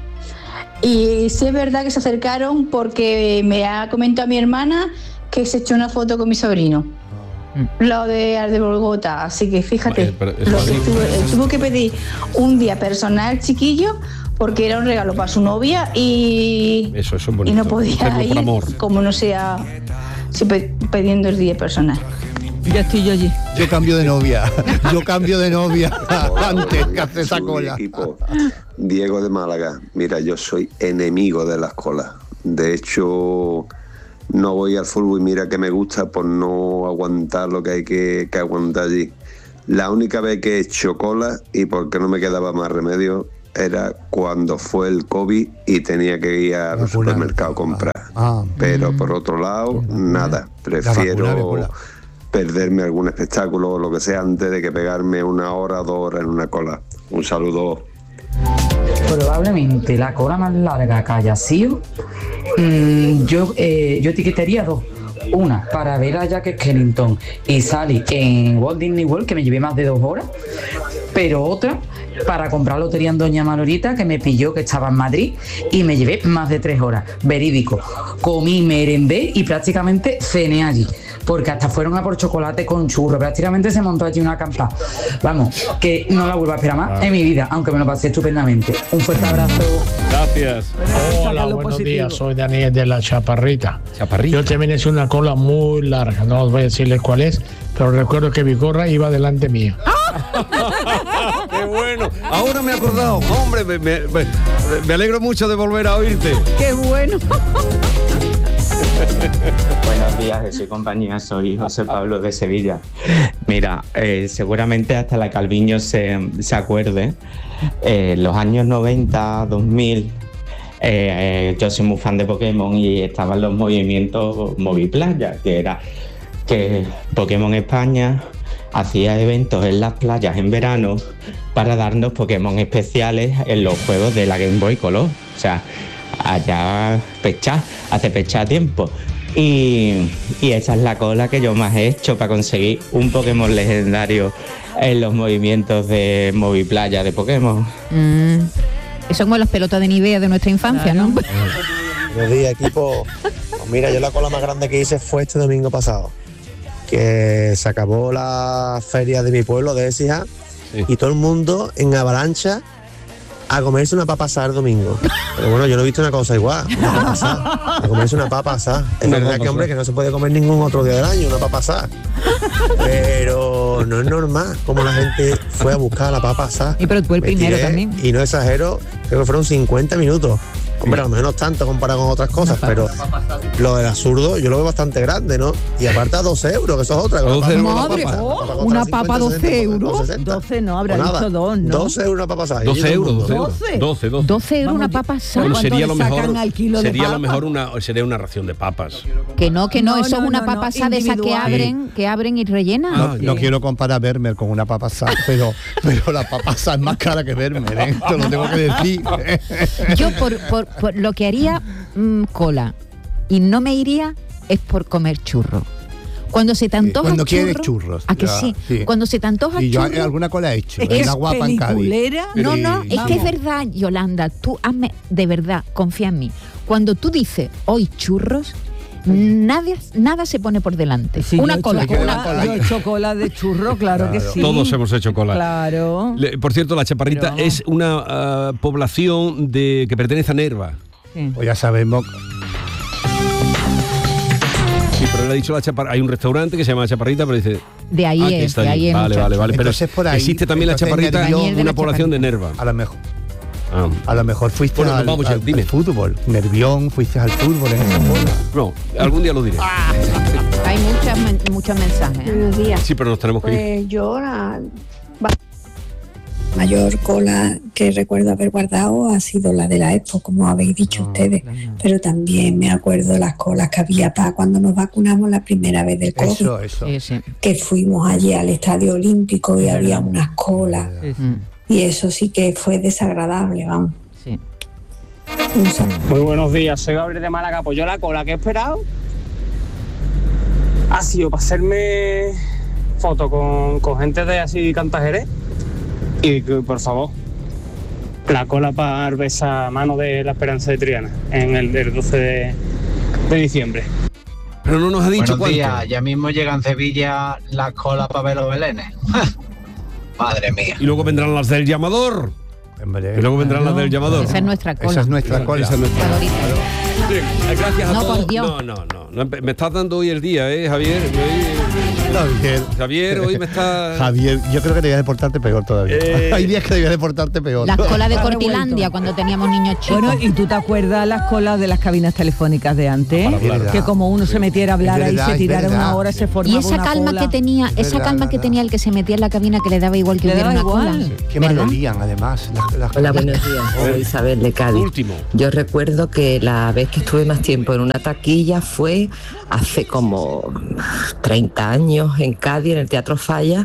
[SPEAKER 17] Y sí es verdad que se acercaron porque me ha comentado mi hermana que se echó una foto con mi sobrino. Lo de Ar de Bogotá, así que fíjate,
[SPEAKER 10] Eh, pero eso
[SPEAKER 17] lo que
[SPEAKER 10] sí.
[SPEAKER 17] tuvo, él tuvo que pedir un día personal chiquillo porque era un regalo para su novia y,
[SPEAKER 10] Eso, eso es
[SPEAKER 17] y
[SPEAKER 10] bonito.
[SPEAKER 17] no podía
[SPEAKER 10] Hacerlo
[SPEAKER 17] ir
[SPEAKER 10] por amor.
[SPEAKER 17] como no sea sí, pe- pidiendo el día personal.
[SPEAKER 15] Ya estoy yo allí.
[SPEAKER 14] Yo cambio de novia. Yo cambio de novia antes que hacer esa
[SPEAKER 18] Saludos,
[SPEAKER 14] cola.
[SPEAKER 18] equipo. Diego de Málaga. Mira, yo soy enemigo de las colas. De hecho, no voy al fútbol y mira que me gusta por no aguantar lo que hay que, que aguantar allí. La única vez que he hecho cola y porque no me quedaba más remedio era cuando fue el COVID y tenía que ir al supermercado a comprar.
[SPEAKER 14] Ah,
[SPEAKER 18] Pero por otro lado, nada. Prefiero
[SPEAKER 14] vacuna, vacuna.
[SPEAKER 18] perderme algún espectáculo o lo que sea antes de que pegarme una hora o dos horas en una cola. Un saludo.
[SPEAKER 19] Probablemente la cola más larga que haya sido, mm, yo, eh, yo etiquetaría dos. Una, para ver a Jack Skellington y Sally en Walt Disney World, que me llevé más de dos horas. pero otra para comprar lotería en Doña Manolita, que me pilló que estaba en Madrid y me llevé más de tres horas, verídico. Comí, merendé y prácticamente cené allí, porque hasta fueron a por chocolate con churro, prácticamente se montó allí una acampada. Vamos, que no la vuelvo a esperar más en mi vida, aunque me lo pasé estupendamente. Un fuerte abrazo.
[SPEAKER 10] Gracias.
[SPEAKER 20] Hola, buenos días, soy Daniel de la Chaparrita.
[SPEAKER 10] Chaparrita.
[SPEAKER 20] Yo también hice una cola muy larga, no os voy a decirles cuál es, pero recuerdo que mi gorra iba delante mío.
[SPEAKER 10] ¡Qué bueno! Ahora me he acordado. Hombre, me, me, me, me alegro mucho de volver a oírte.
[SPEAKER 11] ¡Qué bueno!
[SPEAKER 21] Buenos días, Jesús y compañía, soy José Pablo de Sevilla. Mira, eh, seguramente hasta la Calviño se, se acuerde, eh, los años noventa, dos mil, eh, eh, yo soy muy fan de Pokémon y estaban los movimientos Moviplaya, que era que Pokémon España hacía eventos en las playas en verano para darnos Pokémon especiales en los juegos de la Game Boy Color. O sea, allá pechá, hace pechá tiempo. Y, y esa es la cola que yo más he hecho para conseguir un Pokémon legendario en los movimientos de Moviplaya de Pokémon.
[SPEAKER 11] Mm. Eso como las pelotas de Nivea de nuestra infancia, ¿no?
[SPEAKER 22] Buenos días, equipo. Pues mira, yo la cola más grande que hice fue este domingo pasado, que se acabó la feria de mi pueblo, de Écija, sí. Y todo el mundo en avalancha a comerse una papa asada el domingo. Pero bueno, yo no he visto una cosa igual, una papa asada, a comerse una papa asada. Es
[SPEAKER 10] Una
[SPEAKER 22] verdad
[SPEAKER 10] papa
[SPEAKER 22] que, hombre,
[SPEAKER 10] asada.
[SPEAKER 22] que no se puede comer ningún otro día del año una papa asada. Pero no es normal como la gente fue a buscar la papa asada.
[SPEAKER 11] Y pero tú el
[SPEAKER 22] Me
[SPEAKER 11] primero
[SPEAKER 22] tiré,
[SPEAKER 11] también.
[SPEAKER 22] y no exagero, creo que fueron cincuenta minutos. Hombre, a lo mejor no es tanto comparado con otras cosas, pero lo del absurdo yo lo veo bastante grande, ¿no? Y aparte a doce euros, que eso es otra.
[SPEAKER 10] doce euros
[SPEAKER 11] Madre,
[SPEAKER 22] una papa.
[SPEAKER 11] oh,
[SPEAKER 22] Una papa
[SPEAKER 11] una
[SPEAKER 22] costará
[SPEAKER 11] papa
[SPEAKER 22] cincuenta,
[SPEAKER 11] doce
[SPEAKER 22] sesenta,
[SPEAKER 11] euros.
[SPEAKER 22] o sesenta.
[SPEAKER 15] doce no, habrá
[SPEAKER 22] Pues nada,
[SPEAKER 15] dicho dos, ¿no?
[SPEAKER 22] doce euros una papa asada.
[SPEAKER 10] doce euros, doce euros.
[SPEAKER 15] doce.
[SPEAKER 10] doce, doce.
[SPEAKER 11] doce euros una
[SPEAKER 15] Vamos,
[SPEAKER 11] papa asada.
[SPEAKER 10] Bueno,
[SPEAKER 15] ¿Cuánto
[SPEAKER 10] sería
[SPEAKER 15] le
[SPEAKER 10] lo
[SPEAKER 15] sacan
[SPEAKER 10] mejor,
[SPEAKER 15] al kilo de
[SPEAKER 10] sería lo
[SPEAKER 15] papa?
[SPEAKER 10] mejor una, sería una ración de papas.
[SPEAKER 11] Que no, que no,
[SPEAKER 15] No,
[SPEAKER 11] eso
[SPEAKER 15] no,
[SPEAKER 11] es una
[SPEAKER 15] no,
[SPEAKER 11] papa
[SPEAKER 15] no,
[SPEAKER 11] asada esa que
[SPEAKER 15] individual.
[SPEAKER 11] abren, que abren y rellenan.
[SPEAKER 14] No, no quiero comparar Vermeer con una papa asada, pero, pero la papa asada es más cara que Vermeer, ¿eh? Esto lo tengo que decir.
[SPEAKER 11] Yo por, por, por lo que haría mm, cola y no me iría es por comer churros. Cuando se te antoja
[SPEAKER 14] Cuando
[SPEAKER 11] churro,
[SPEAKER 14] quieres churros.
[SPEAKER 11] ¿a que
[SPEAKER 14] Ya,
[SPEAKER 11] sí?
[SPEAKER 14] sí.
[SPEAKER 11] Cuando se te antoja
[SPEAKER 14] Y yo
[SPEAKER 11] churro,
[SPEAKER 14] alguna cola he hecho,
[SPEAKER 11] es
[SPEAKER 14] en la guapa en Cádiz.
[SPEAKER 15] peliculera.
[SPEAKER 11] no, no,
[SPEAKER 14] Sí,
[SPEAKER 11] es que es
[SPEAKER 14] vamos.
[SPEAKER 11] verdad, Yolanda, tú hazme, de verdad, confía en mí. Cuando tú dices hoy churros, nada, nada se pone por delante.
[SPEAKER 15] Sí,
[SPEAKER 11] una
[SPEAKER 15] yo he
[SPEAKER 11] cola,
[SPEAKER 15] hecho
[SPEAKER 11] una
[SPEAKER 15] cola, yo he hecho cola de churro, claro, que sí.
[SPEAKER 10] Todos hemos hecho cola.
[SPEAKER 15] Claro.
[SPEAKER 10] Le- Por cierto, la Chaparrita
[SPEAKER 15] Pero-
[SPEAKER 10] es una ah, población de que pertenece a Nerva.
[SPEAKER 15] Sí.
[SPEAKER 14] Pues ya sabemos.
[SPEAKER 10] Sí, pero le ha dicho la Chaparrita. Hay un restaurante que se llama La Chaparrita, pero dice.
[SPEAKER 11] De ahí
[SPEAKER 10] ah, que
[SPEAKER 11] es,
[SPEAKER 10] está
[SPEAKER 11] de
[SPEAKER 10] allí.
[SPEAKER 11] ahí es,
[SPEAKER 10] Vale,
[SPEAKER 11] muchacho.
[SPEAKER 10] vale, vale. Pero
[SPEAKER 14] Entonces, por ahí,
[SPEAKER 10] existe también la
[SPEAKER 14] entonces,
[SPEAKER 10] Chaparrita,
[SPEAKER 11] Daniel de
[SPEAKER 10] una
[SPEAKER 11] la
[SPEAKER 10] población de Nerva.
[SPEAKER 14] A lo mejor.
[SPEAKER 10] Ah.
[SPEAKER 14] A lo mejor fuiste
[SPEAKER 10] Bueno,
[SPEAKER 14] al,
[SPEAKER 10] vamos ya,
[SPEAKER 14] al-
[SPEAKER 10] dime.
[SPEAKER 14] al fútbol. Nervión, fuiste al fútbol en esa cola.
[SPEAKER 10] No, algún día lo diré.
[SPEAKER 11] Hay muchas, men- muchos mensajes. ¿eh?
[SPEAKER 23] Buenos días.
[SPEAKER 10] Sí, pero nos tenemos que ir.
[SPEAKER 23] Pues yo la mayor cola que recuerdo haber guardado ha sido la de la Expo, como habéis dicho ustedes. Pero también me acuerdo las colas que había para cuando nos vacunamos la primera vez del COVID.
[SPEAKER 14] Eso, eso.
[SPEAKER 11] Sí, sí.
[SPEAKER 23] Que fuimos allí al Estadio Olímpico y había unas colas.
[SPEAKER 11] Mm,
[SPEAKER 23] Y eso sí que fue desagradable, vamos.
[SPEAKER 11] sí.
[SPEAKER 23] Un saludo.
[SPEAKER 24] Muy buenos días, soy Gabriel de Málaga. Pues yo la cola que he esperado ha sido para hacerme foto con, con gente de así Cantajerez y que, por favor, la cola para dar esa mano de la Esperanza de Triana en el, el doce de, de diciembre.
[SPEAKER 10] Pero no nos ha dicho
[SPEAKER 25] Buenos
[SPEAKER 10] cuánto.
[SPEAKER 25] días, ya mismo llega en Sevilla la cola para ver los belenes. Madre mía.
[SPEAKER 10] Y luego vendrán las del llamador.
[SPEAKER 14] Hombre,
[SPEAKER 10] Y luego vendrán las del llamador.
[SPEAKER 11] Esa es nuestra cola.
[SPEAKER 14] esa es nuestra cola.
[SPEAKER 10] Esa es nuestra.
[SPEAKER 11] favorita.
[SPEAKER 10] Bien, eh, gracias a
[SPEAKER 11] No,
[SPEAKER 10] todos.
[SPEAKER 11] por Dios.
[SPEAKER 10] No, no, no, no. Me estás dando hoy el día, ¿eh, Javier?
[SPEAKER 14] Javier.
[SPEAKER 10] Javier, hoy me está...
[SPEAKER 14] Javier, yo creo que debías de portarte peor todavía.
[SPEAKER 10] Eh.
[SPEAKER 14] Hay días que debías de portarte peor.
[SPEAKER 11] Las colas de
[SPEAKER 15] Ha
[SPEAKER 11] Cortilandia
[SPEAKER 15] revuelto.
[SPEAKER 11] cuando teníamos niños chicos.
[SPEAKER 15] Bueno, ¿y tú te acuerdas las colas de las cabinas telefónicas de antes?
[SPEAKER 10] Para hablar.
[SPEAKER 15] Que como uno se metiera a hablar
[SPEAKER 14] Es
[SPEAKER 15] ahí,
[SPEAKER 14] verdad,
[SPEAKER 15] se
[SPEAKER 14] es
[SPEAKER 15] tirara
[SPEAKER 14] verdad.
[SPEAKER 15] una hora, se formaba
[SPEAKER 11] y esa
[SPEAKER 15] una
[SPEAKER 11] calma
[SPEAKER 15] cola.
[SPEAKER 11] que tenía,
[SPEAKER 14] Es
[SPEAKER 11] esa
[SPEAKER 14] verdad,
[SPEAKER 11] calma
[SPEAKER 14] es
[SPEAKER 11] que
[SPEAKER 14] verdad.
[SPEAKER 11] tenía el que se metía en la cabina, que le daba igual que
[SPEAKER 15] Le
[SPEAKER 11] hubiera
[SPEAKER 15] daba
[SPEAKER 11] una
[SPEAKER 15] igual.
[SPEAKER 11] cola.
[SPEAKER 14] Qué mal
[SPEAKER 11] ¿Verdad?
[SPEAKER 14] olían, además. Las, las
[SPEAKER 26] Hola,
[SPEAKER 14] colas.
[SPEAKER 26] buenos días. Soy Isabel de Cádiz.
[SPEAKER 10] Último.
[SPEAKER 26] Yo recuerdo que la vez que estuve más tiempo en una taquilla fue hace como treinta años en Cádiz, en el Teatro Falla,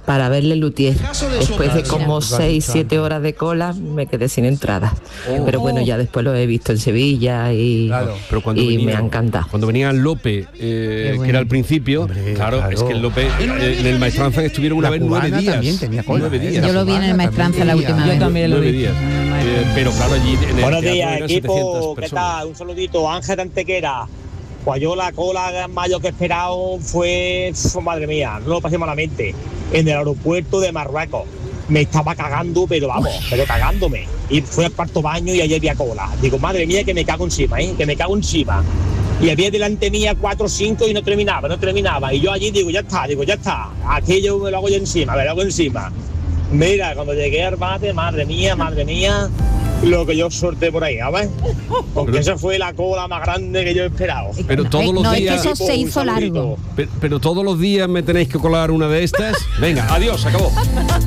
[SPEAKER 26] para verle luthier. Después de como seis, siete horas de cola me quedé sin entrada.
[SPEAKER 10] Oh.
[SPEAKER 26] Pero bueno, ya después lo he visto en Sevilla y,
[SPEAKER 10] claro, pero cuando
[SPEAKER 26] y
[SPEAKER 10] venía,
[SPEAKER 26] me ha encantado.
[SPEAKER 10] Cuando venía el Lope, eh, bueno. que era al principio, Hombre, claro, claro, es que el Lope eh, en el Maestranza estuvieron una la vez nueve días.
[SPEAKER 14] También tenía cola,
[SPEAKER 10] nueve días.
[SPEAKER 11] Yo lo vi en el Maestranza la última vez.
[SPEAKER 15] Yo también lo vi.
[SPEAKER 10] Días. Eh, pero claro, allí en el
[SPEAKER 2] Buenos
[SPEAKER 10] teatro
[SPEAKER 2] días,
[SPEAKER 10] eran
[SPEAKER 2] equipo. ¿Qué tal? Un saludito, Ángel Antequera. Pues yo la cola mayor que he esperado fue, oh, madre mía, no lo pasé malamente, en el aeropuerto de Marruecos. Me estaba cagando, pero vamos, pero cagándome. Y fui al cuarto baño y allí había cola. Digo, madre mía, que me cago encima, ¿eh? Que me cago encima. Y había delante mía cuatro o cinco y no terminaba, no terminaba. Y yo allí digo, ya está, digo, ya está. Aquello me lo hago yo encima, me lo hago encima. Mira, cuando llegué al bate, madre mía, madre mía, lo que yo sorté por ahí, ¿sabes? Porque esa fue la cola más grande que yo he esperado.
[SPEAKER 10] Pero todos los
[SPEAKER 11] no,
[SPEAKER 10] días.
[SPEAKER 11] Es que eso se hizo largo.
[SPEAKER 10] Pero, pero todos los días me tenéis que colar una de estas. Venga, adiós, se acabó.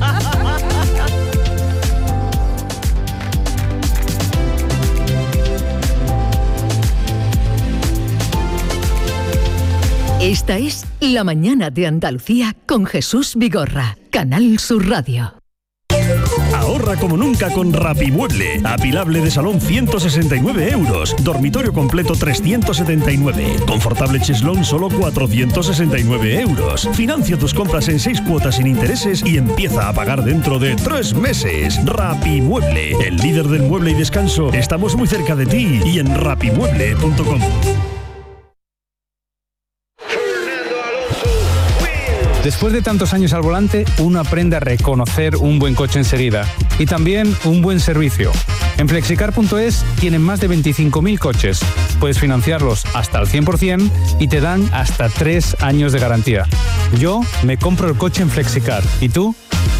[SPEAKER 8] Esta es La Mañana de Andalucía con Jesús Vigorra, Canal Sur Radio.
[SPEAKER 3] Ahorra como nunca con Rapimueble. Apilable de salón ciento sesenta y nueve euros. Dormitorio completo trescientos setenta y nueve. Confortable cheslón solo cuatrocientos sesenta y nueve euros. Financia tus compras en seis cuotas sin intereses y empieza a pagar dentro de tres meses. Rapimueble, el líder del mueble y descanso. Estamos muy cerca de ti y en rapimueble punto com.
[SPEAKER 4] Después de tantos años al volante, uno aprende a reconocer un buen coche enseguida y también un buen servicio. En flexicar punto es tienen más de veinticinco mil coches. Puedes financiarlos hasta al cien por ciento y te dan hasta tres años de garantía. Yo me compro el coche en Flexicar. ¿Y tú?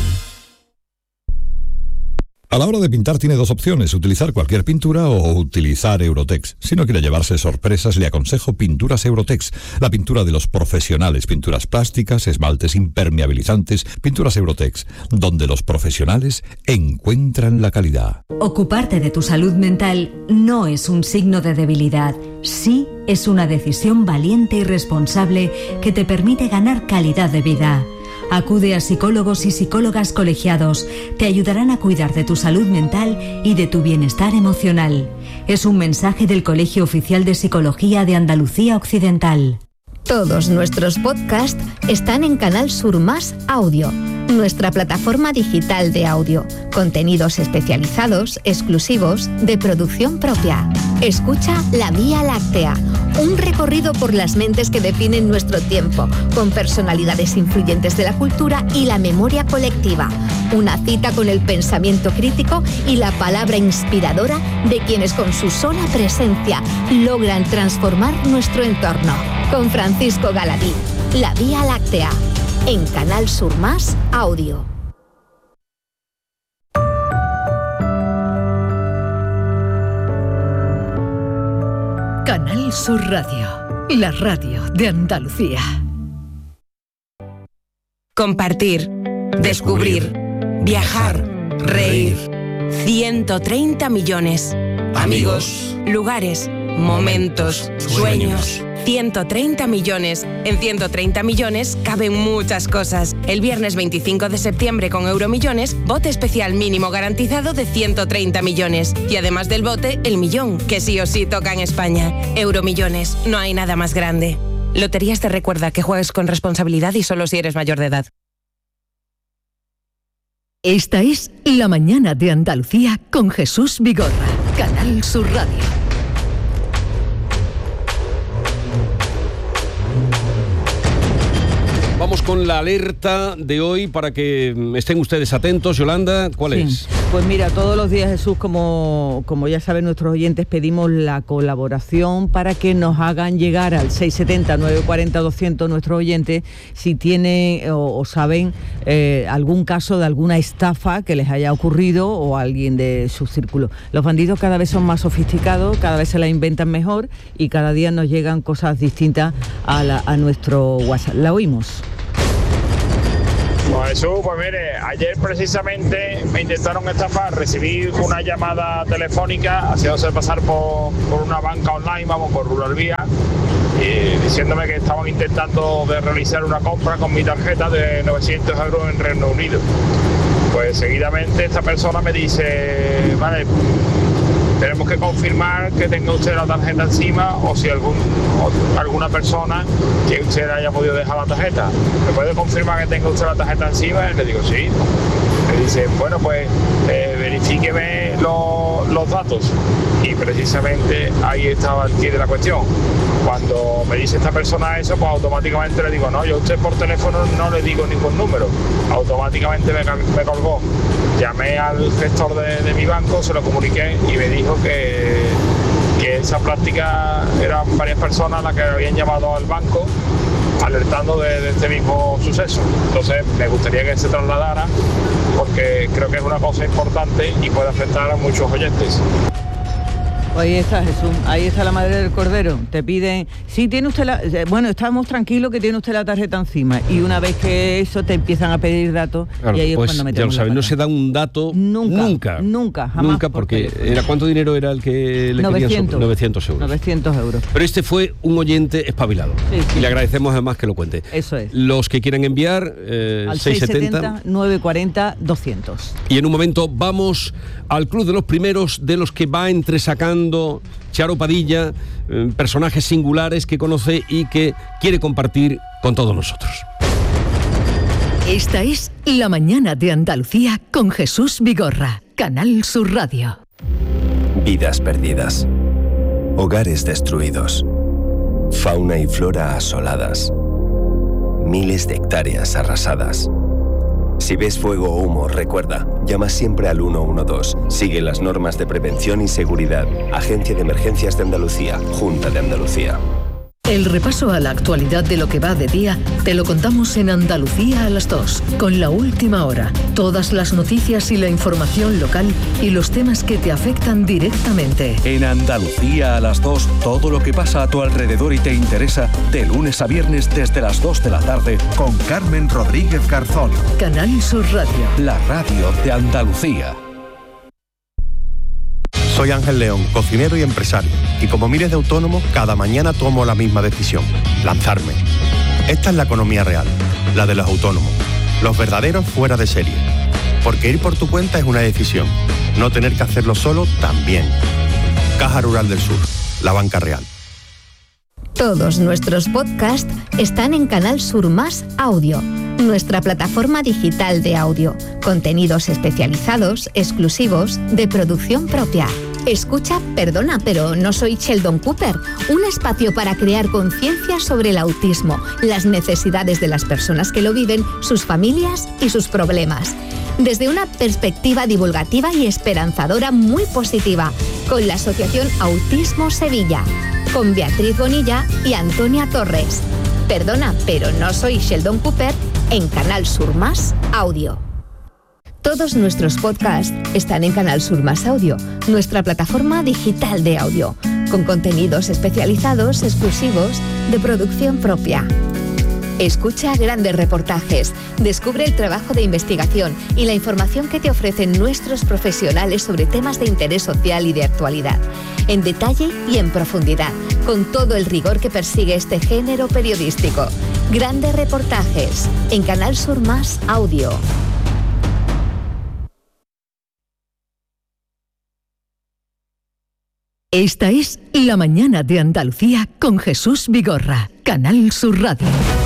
[SPEAKER 5] A la hora de pintar tiene dos opciones, utilizar cualquier pintura o utilizar Eurotex. Si no quiere llevarse sorpresas, le aconsejo Pinturas Eurotex, la pintura de los profesionales, pinturas plásticas, esmaltes impermeabilizantes, Pinturas Eurotex, donde los profesionales encuentran la calidad.
[SPEAKER 6] Ocuparte de tu salud mental no es un signo de debilidad, sí es una decisión valiente y responsable que te permite ganar calidad de vida. Acude a psicólogos y psicólogas colegiados. Te ayudarán a cuidar de tu salud mental y de tu bienestar emocional. Es un mensaje del Colegio Oficial de Psicología de Andalucía Occidental.
[SPEAKER 7] Todos nuestros podcasts están en Canal Sur Más Audio, nuestra plataforma digital de audio. Contenidos especializados, exclusivos, de producción propia. Escucha La Vía Láctea, un recorrido por las mentes que definen nuestro tiempo, con personalidades influyentes de la cultura y la memoria colectiva. Una cita con el pensamiento crítico y la palabra inspiradora de quienes con su sola presencia logran transformar nuestro entorno. Con Francisco Galadí, La Vía Láctea, en Canal Sur Más Audio.
[SPEAKER 8] Canal Sur Radio, la radio de Andalucía.
[SPEAKER 27] Compartir, descubrir, viajar, reír. ciento treinta millones. Amigos, lugares, momentos, sueños. ciento treinta millones. En ciento treinta millones caben muchas cosas. El viernes veinticinco de septiembre con Euromillones, bote especial mínimo garantizado de ciento treinta millones. Y además del bote, el millón, que sí o sí toca en España. Euromillones, no hay nada más grande. Loterías te recuerda que juegues con responsabilidad y solo si eres mayor de edad.
[SPEAKER 8] Esta es La Mañana de Andalucía con Jesús Vigorra, Canal Sur Radio.
[SPEAKER 10] Vamos con la alerta de hoy para que estén ustedes atentos. Yolanda, ¿cuál
[SPEAKER 15] sí.
[SPEAKER 10] es?
[SPEAKER 15] Pues mira, todos los días, Jesús, como, como ya saben nuestros oyentes, pedimos la colaboración para que nos hagan llegar al seiscientos setenta, novecientos cuarenta, doscientos nuestros oyentes si tienen o, o saben eh, algún caso de alguna estafa que les haya ocurrido o a alguien de su círculo. Los bandidos cada vez son más sofisticados, cada vez se la inventan mejor y cada día nos llegan cosas distintas a, la, a nuestro WhatsApp. La oímos.
[SPEAKER 24] Pues Jesús, pues mire, ayer precisamente me intentaron estafar, recibí una llamada telefónica haciéndose pasar por, por una banca online, vamos, por Rural Vía,
[SPEAKER 1] y diciéndome que estaban intentando de realizar una compra con mi tarjeta de novecientos euros en Reino Unido. Pues seguidamente esta persona me dice, vale, tenemos que confirmar que tenga usted la tarjeta encima o si algún, o alguna persona que usted haya podido dejar la tarjeta. ¿Me puede confirmar que tenga usted la tarjeta encima? Y le digo, sí. Me dice, bueno, pues eh, verifíqueme lo, los datos. Y precisamente ahí estaba el quid de la cuestión. Cuando me dice esta persona eso, pues automáticamente le digo, no, yo a usted por teléfono no le digo ningún número. Automáticamente me, me colgó. Llamé al gestor de, de mi banco, se lo comuniqué y me dijo que, que esa práctica eran varias personas las que habían llamado al banco alertando de, de este mismo suceso. Entonces me gustaría que se trasladara porque creo que es una cosa importante y puede afectar a muchos oyentes.
[SPEAKER 15] Ahí está, Jesús, ahí está la madre del cordero. Te piden, sí, tiene usted la, bueno, estamos tranquilos que tiene usted la tarjeta encima y una vez que eso te empiezan a pedir datos,
[SPEAKER 10] claro,
[SPEAKER 15] y ahí
[SPEAKER 10] pues,
[SPEAKER 15] es cuando metemos
[SPEAKER 10] ya lo sabes, no se da un dato
[SPEAKER 15] nunca,
[SPEAKER 10] nunca,
[SPEAKER 15] nunca, jamás
[SPEAKER 10] nunca porque era ¿cuánto dinero era el que le
[SPEAKER 15] novecientos,
[SPEAKER 10] querían? novecientos euros.
[SPEAKER 15] novecientos euros.
[SPEAKER 10] Pero este fue un oyente espabilado
[SPEAKER 15] sí, sí.
[SPEAKER 10] Y le agradecemos además que lo cuente.
[SPEAKER 15] Eso es.
[SPEAKER 10] Los que quieran enviar eh,
[SPEAKER 15] al
[SPEAKER 10] seis setenta,
[SPEAKER 15] novecientos cuarenta, doscientos.
[SPEAKER 10] Y en un momento vamos al club de los primeros, de los que va entresacando Charo Padilla, eh, personajes singulares que conoce y que quiere compartir con todos nosotros.
[SPEAKER 8] Esta es La Mañana de Andalucía con Jesús Vigorra, Canal Sur Radio.
[SPEAKER 9] Vidas perdidas, hogares destruidos, fauna y flora asoladas, miles de hectáreas arrasadas. Si ves fuego o humo, recuerda, llama siempre al uno uno dos. Sigue las normas de prevención y seguridad. Agencia de Emergencias de Andalucía, Junta de Andalucía.
[SPEAKER 8] El repaso a la actualidad de lo que va de día te lo contamos en Andalucía a las dos, con La Última Hora. Todas las noticias y la información local y los temas que te afectan directamente.
[SPEAKER 12] En Andalucía a las dos, todo lo que pasa a tu alrededor y te interesa, de lunes a viernes desde las dos de la tarde, con Carmen Rodríguez Garzón.
[SPEAKER 8] Canal Sur Radio.
[SPEAKER 12] La radio de Andalucía.
[SPEAKER 13] Soy Ángel León, cocinero y empresario, y como miles de autónomos, cada mañana tomo la misma decisión, lanzarme. Esta es la economía real, la de los autónomos, los verdaderos fuera de serie. Porque ir por tu cuenta es una decisión, no tener que hacerlo solo también. Caja Rural del Sur, la banca real.
[SPEAKER 7] Todos nuestros podcasts están en Canal Sur Más Audio, nuestra plataforma digital de audio, contenidos especializados, exclusivos, de producción propia. Escucha, perdona, pero no soy Sheldon Cooper, un espacio para crear conciencia sobre el autismo, las necesidades de las personas que lo viven, sus familias y sus problemas. Desde una perspectiva divulgativa y esperanzadora muy positiva, con la Asociación Autismo Sevilla, con Beatriz Bonilla y Antonia Torres. Perdona, pero no soy Sheldon Cooper, en Canal Sur Más Audio. Todos nuestros podcasts están en Canal Sur Más Audio, nuestra plataforma digital de audio, con contenidos especializados, exclusivos, de producción propia. Escucha grandes reportajes, descubre el trabajo de investigación y la información que te ofrecen nuestros profesionales sobre temas de interés social y de actualidad, en detalle y en profundidad, con todo el rigor que persigue este género periodístico. Grandes reportajes en Canal Sur Más Audio.
[SPEAKER 8] Esta es La Mañana de Andalucía con Jesús Vigorra, Canal Sur Radio.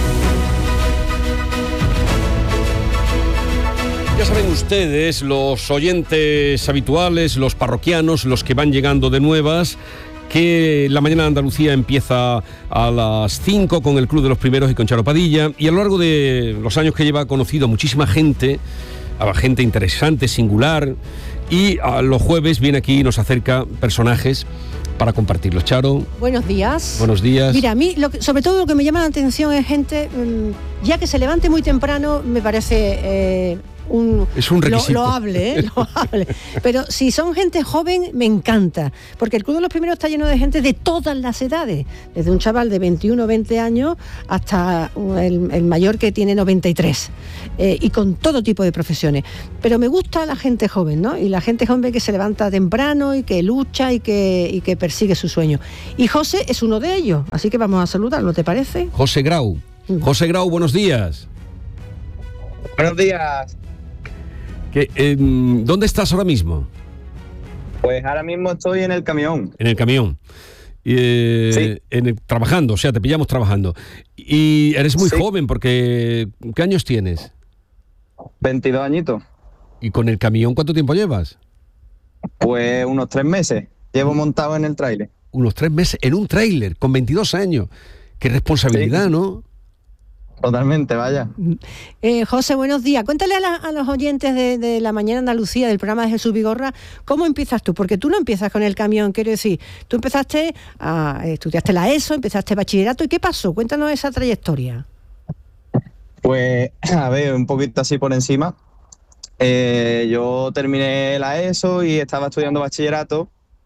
[SPEAKER 10] Ya saben ustedes, los oyentes habituales, los parroquianos, los que van llegando de nuevas, que La Mañana de Andalucía empieza a las cinco con el Club de los Primeros y con Charo Padilla, y a lo largo de los años que lleva ha conocido a muchísima gente, a gente interesante, singular, y a los jueves viene aquí y nos acerca personajes para compartirlos. Charo.
[SPEAKER 16] Buenos días.
[SPEAKER 10] Buenos días.
[SPEAKER 16] Mira, a mí lo que, sobre todo lo que me llama la atención es gente, mmm, ya que se levante muy temprano, me parece... Eh, un
[SPEAKER 10] es un requisito.
[SPEAKER 16] Lo, loable, ¿eh? Loable. Pero si son gente joven, me encanta, porque el Club de los Primeros está lleno de gente de todas las edades, desde un chaval de veintiuno o veinte años hasta el, el mayor que tiene noventa y tres, eh, y con todo tipo de profesiones. Pero me gusta la gente joven, ¿no? Y la gente joven que se levanta temprano y que lucha y que, y que persigue su sueño. Y José es uno de ellos, así que vamos a saludarlo, ¿te parece?
[SPEAKER 10] José Grau. José Grau, buenos días.
[SPEAKER 17] Buenos días.
[SPEAKER 10] ¿Qué, eh, ¿Dónde estás ahora mismo?
[SPEAKER 17] Pues ahora mismo estoy en el camión.
[SPEAKER 10] En el camión. Eh,
[SPEAKER 17] sí.
[SPEAKER 10] en el, trabajando, o sea, te pillamos trabajando. Y eres muy
[SPEAKER 17] sí.
[SPEAKER 10] joven, porque ¿qué años tienes?
[SPEAKER 17] veintidós añitos.
[SPEAKER 10] ¿Y con el camión cuánto tiempo llevas?
[SPEAKER 17] Pues unos tres meses. Llevo montado en el tráiler.
[SPEAKER 10] Unos tres meses en un tráiler, con veintidós años. Qué responsabilidad,
[SPEAKER 17] sí.
[SPEAKER 10] ¿no?
[SPEAKER 17] Totalmente, vaya.
[SPEAKER 16] Eh, José, buenos días. Cuéntale a, la, a los oyentes de, de La Mañana Andalucía, del programa de Jesús Vigorra, ¿cómo empiezas tú? Porque tú no empiezas con el camión, quiero decir, tú empezaste, a, estudiaste la ESO, empezaste bachillerato, ¿y qué pasó? Cuéntanos esa trayectoria.
[SPEAKER 17] Pues, a ver, un poquito así por encima. Eh, yo terminé la ESO y estaba estudiando bachillerato.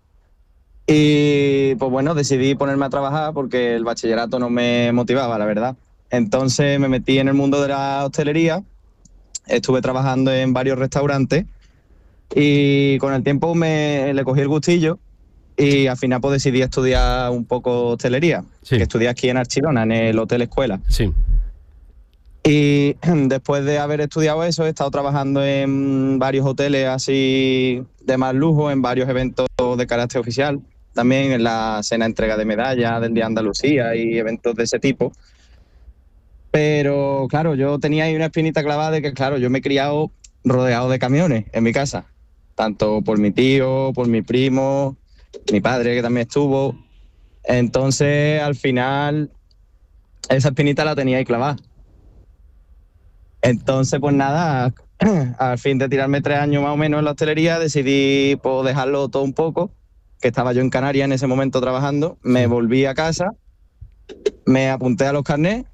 [SPEAKER 17] Y, pues bueno, decidí ponerme a trabajar porque el bachillerato no me motivaba, la verdad. Entonces me metí en el mundo de la hostelería, estuve trabajando en varios restaurantes y con el tiempo me le cogí el gustillo y al final pues decidí estudiar un poco hostelería, sí. que estudié aquí en Archilona, en el Hotel Escuela.
[SPEAKER 10] Sí.
[SPEAKER 17] Y después de haber estudiado eso, he estado trabajando en varios hoteles así de más lujo, en varios eventos de carácter oficial, también en la cena entrega de medallas del Día de Andalucía y eventos de ese tipo. Pero, claro, yo tenía ahí una espinita clavada de que, claro, yo me he criado rodeado de camiones en mi casa. Tanto por mi tío, por mi primo, mi padre que también estuvo. Entonces, al final, esa espinita la tenía ahí clavada. Entonces, pues nada, al fin de tirarme tres años más o menos en la hostelería, decidí pues, dejarlo todo un poco, que estaba yo en Canarias en ese momento trabajando. Me volví a casa, me apunté a los carnés,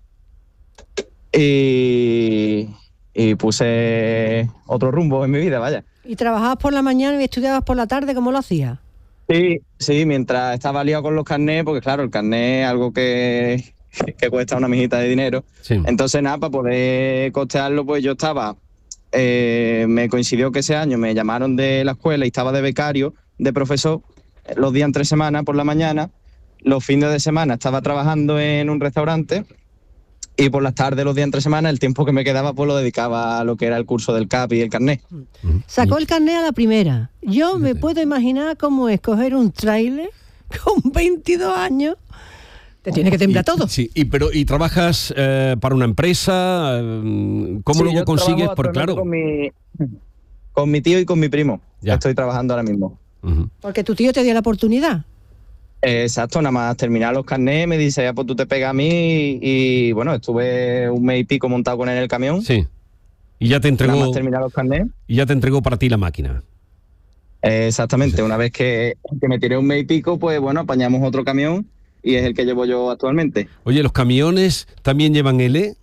[SPEAKER 17] Y, y puse otro rumbo en mi vida, vaya.
[SPEAKER 16] ¿Y trabajabas por la mañana y estudiabas por la tarde? ¿Cómo lo hacías?
[SPEAKER 17] Sí, sí, mientras estaba liado con los carnés, porque claro, el carné es algo que, que cuesta una mijita de dinero.
[SPEAKER 10] Sí.
[SPEAKER 17] Entonces, nada, para poder costearlo, pues yo estaba... Eh, me coincidió que ese año me llamaron de la escuela y estaba de becario, de profesor, los días entre semana por la mañana. Los fines de semana estaba trabajando en un restaurante. Y por las tardes, los días entre semana, el tiempo que me quedaba pues lo dedicaba a lo que era el curso del C A P y el carnet.
[SPEAKER 16] Sacó el carnet a la primera. Yo me puedo imaginar cómo es coger un tráiler con veintidós años. Te tiene que temblar todo.
[SPEAKER 10] Sí, y, pero, ¿y trabajas eh, para una empresa? ¿Cómo
[SPEAKER 17] sí,
[SPEAKER 10] luego consigues? Porque claro...
[SPEAKER 17] Con mi, con mi tío y con mi primo. Ya. Estoy trabajando ahora mismo.
[SPEAKER 10] Uh-huh.
[SPEAKER 16] Porque tu tío te dio la oportunidad.
[SPEAKER 17] Exacto, nada más terminar los carnés, me dice, ya pues tú te pegas a mí y, y bueno, estuve un mes y pico montado con él en el camión.
[SPEAKER 10] Sí. Y ya te entregó.
[SPEAKER 17] Nada más terminar los carnés.
[SPEAKER 10] Y ya te entregó para ti la máquina.
[SPEAKER 17] Exactamente, una vez que, que me tiré un mes y pico, pues bueno, apañamos otro camión y es el que llevo yo actualmente.
[SPEAKER 10] Oye, ¿los camiones también llevan L?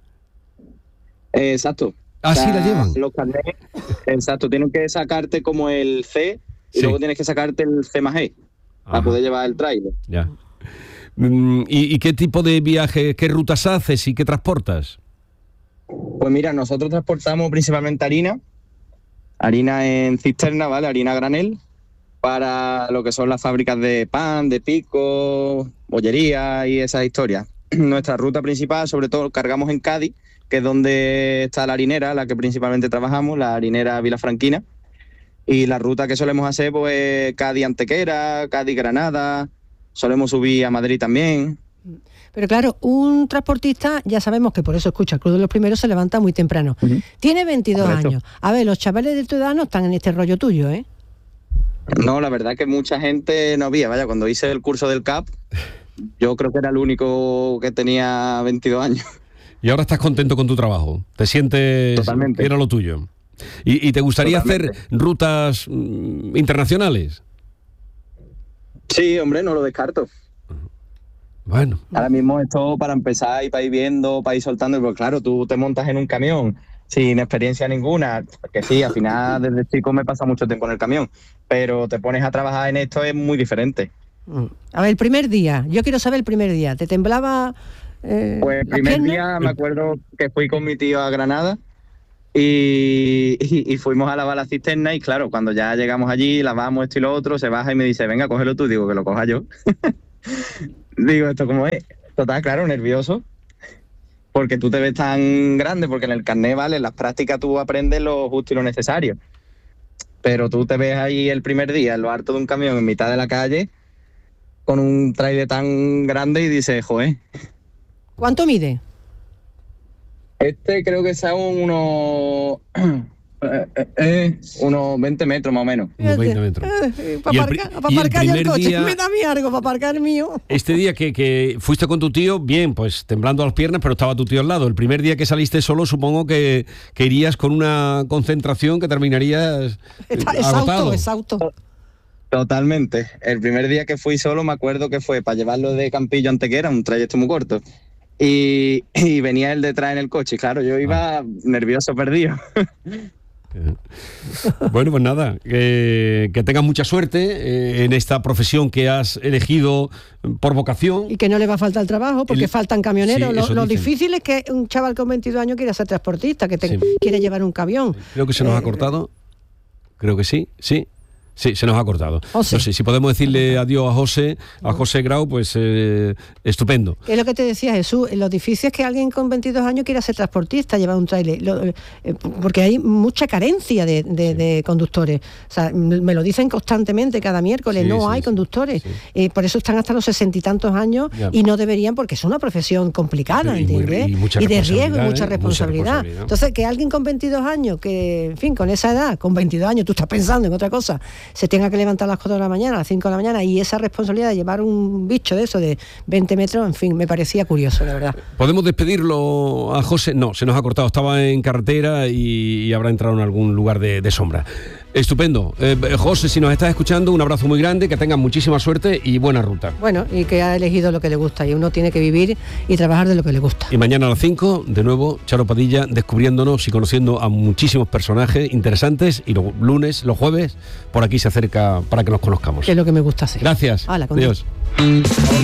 [SPEAKER 17] Exacto.
[SPEAKER 10] Ah, sí, la llevan.
[SPEAKER 17] Los carnés, exacto, tienen que sacarte como el C y sí. luego tienes que sacarte el C más E. Para Ajá. poder llevar el tráiler.
[SPEAKER 10] Ya. ¿Y, ¿Y qué tipo de viaje, qué rutas haces y qué transportas?
[SPEAKER 17] Pues mira, nosotros transportamos principalmente harina, harina en cisterna, ¿vale? Harina granel, para lo que son las fábricas de pan, de pico, bollería y esas historias. Nuestra ruta principal, sobre todo, cargamos en Cádiz, que es donde está la harinera, la que principalmente trabajamos, la harinera Vilafranquina. Y la ruta que solemos hacer, pues, Cádiz-Antequera, Cádiz-Granada, solemos subir a Madrid también.
[SPEAKER 16] Pero claro, un transportista, ya sabemos que por eso escucha, el Club de los Primeros se levanta muy temprano. Uh-huh. Tiene veintidós Correcto. Años. A ver, los chavales de tu edad no están en este rollo tuyo, ¿eh?
[SPEAKER 17] No, la verdad que mucha gente no había. Vaya, cuando hice el curso del C A P, yo creo que era el único que tenía veintidós años.
[SPEAKER 10] Y ahora estás contento con tu trabajo. ¿Te sientes
[SPEAKER 17] Totalmente.
[SPEAKER 10] que era lo tuyo? ¿Y, y te gustaría
[SPEAKER 17] Totalmente.
[SPEAKER 10] hacer rutas mm, internacionales?
[SPEAKER 17] Sí, hombre, no lo descarto.
[SPEAKER 10] Bueno.
[SPEAKER 17] Ahora mismo esto para empezar y para ir viendo, para ir soltando, porque claro, tú te montas en un camión, sin experiencia ninguna, que sí, al final desde chico me pasa mucho tiempo en el camión, pero te pones a trabajar en esto es muy diferente.
[SPEAKER 16] A ver, el primer día, yo quiero saber el primer día, ¿te temblaba? Eh,
[SPEAKER 17] pues el primer
[SPEAKER 16] piernas?
[SPEAKER 17] día me acuerdo que fui con mi tío a Granada y, y, y fuimos a lavar la cisterna y claro, cuando ya llegamos allí, lavamos esto y lo otro, se baja y me dice, venga, cógelo tú, digo que lo coja yo. Digo, ¿esto cómo es? Total, claro, nervioso. Porque tú te ves tan grande, porque en el carnet, vale, en las prácticas tú aprendes lo justo y lo necesario. Pero tú te ves ahí el primer día en lo alto de un camión en mitad de la calle con un trailer tan grande y dices, joder.
[SPEAKER 16] ¿Cuánto mide?
[SPEAKER 17] Este creo que sea unos... Eh, eh, eh, unos veinte metros más o menos.
[SPEAKER 10] Unos veinte metros.
[SPEAKER 16] Eh, para aparcar, pa aparcar yo el coche, día, me da mi algo para aparcar el mío.
[SPEAKER 10] Este día que, que fuiste con tu tío, bien, pues temblando las piernas, pero estaba tu tío al lado. El primer día que saliste solo, supongo que, que irías con una concentración que terminarías
[SPEAKER 16] Está
[SPEAKER 10] agotado.
[SPEAKER 16] Exhausto, exhausto.
[SPEAKER 17] Totalmente. El primer día que fui solo me acuerdo que fue para llevarlo de Campillo a Antequera, un trayecto muy corto. Y, y venía él detrás en el coche. Claro, yo iba ah. nervioso, perdido.
[SPEAKER 10] Bueno, pues nada, que, que tengas mucha suerte eh, en esta profesión que has elegido por vocación.
[SPEAKER 16] Y que no le va a faltar el trabajo, porque el... faltan camioneros. Sí, lo, lo difícil es que un chaval con veintidós años quiera ser transportista, que te, sí. quiere llevar un camión.
[SPEAKER 10] Creo que se nos eh, ha cortado. Creo que sí, sí. Sí, se nos ha cortado. José. No sé, si podemos decirle adiós a José, a José Grau, pues eh, estupendo.
[SPEAKER 16] Es lo que te decía Jesús, lo difícil es que alguien con veintidós años quiera ser transportista, llevar un tráiler, eh, porque hay mucha carencia de, de, sí. de conductores. O sea, me lo dicen constantemente cada miércoles, sí, no sí, hay sí. conductores. Sí. Eh, por eso están hasta los sesenta y tantos años ya. y no deberían, porque es una profesión complicada,
[SPEAKER 10] sí,
[SPEAKER 16] ¿entiendes?
[SPEAKER 10] Y,
[SPEAKER 16] y, y de riesgo y mucha
[SPEAKER 10] ¿eh?
[SPEAKER 16] responsabilidad.
[SPEAKER 10] mucha responsabilidad.
[SPEAKER 16] Entonces, que alguien con veintidós años, que en fin, con esa edad, con veintidós años, tú estás pensando en otra cosa, se tenga que levantar a las cuatro de la mañana, a las cinco de la mañana, y esa responsabilidad de llevar un bicho de eso de veinte metros, en fin, me parecía curioso, la verdad.
[SPEAKER 10] ¿Podemos despedirlo a José? No, se nos ha cortado, estaba en carretera y, y habrá entrado en algún lugar de, de sombra. Estupendo. Eh, José, si nos estás escuchando, un abrazo muy grande, que tengas muchísima suerte y buena ruta.
[SPEAKER 16] Bueno, y que ha elegido lo que le gusta, y uno tiene que vivir y trabajar de lo que le gusta.
[SPEAKER 10] Y mañana a las cinco, de nuevo, Charo Padilla descubriéndonos y conociendo a muchísimos personajes interesantes, y los lunes, los jueves, por aquí se acerca para que nos conozcamos.
[SPEAKER 16] Que es lo que me gusta hacer.
[SPEAKER 10] Gracias.
[SPEAKER 16] Hola,
[SPEAKER 10] adiós.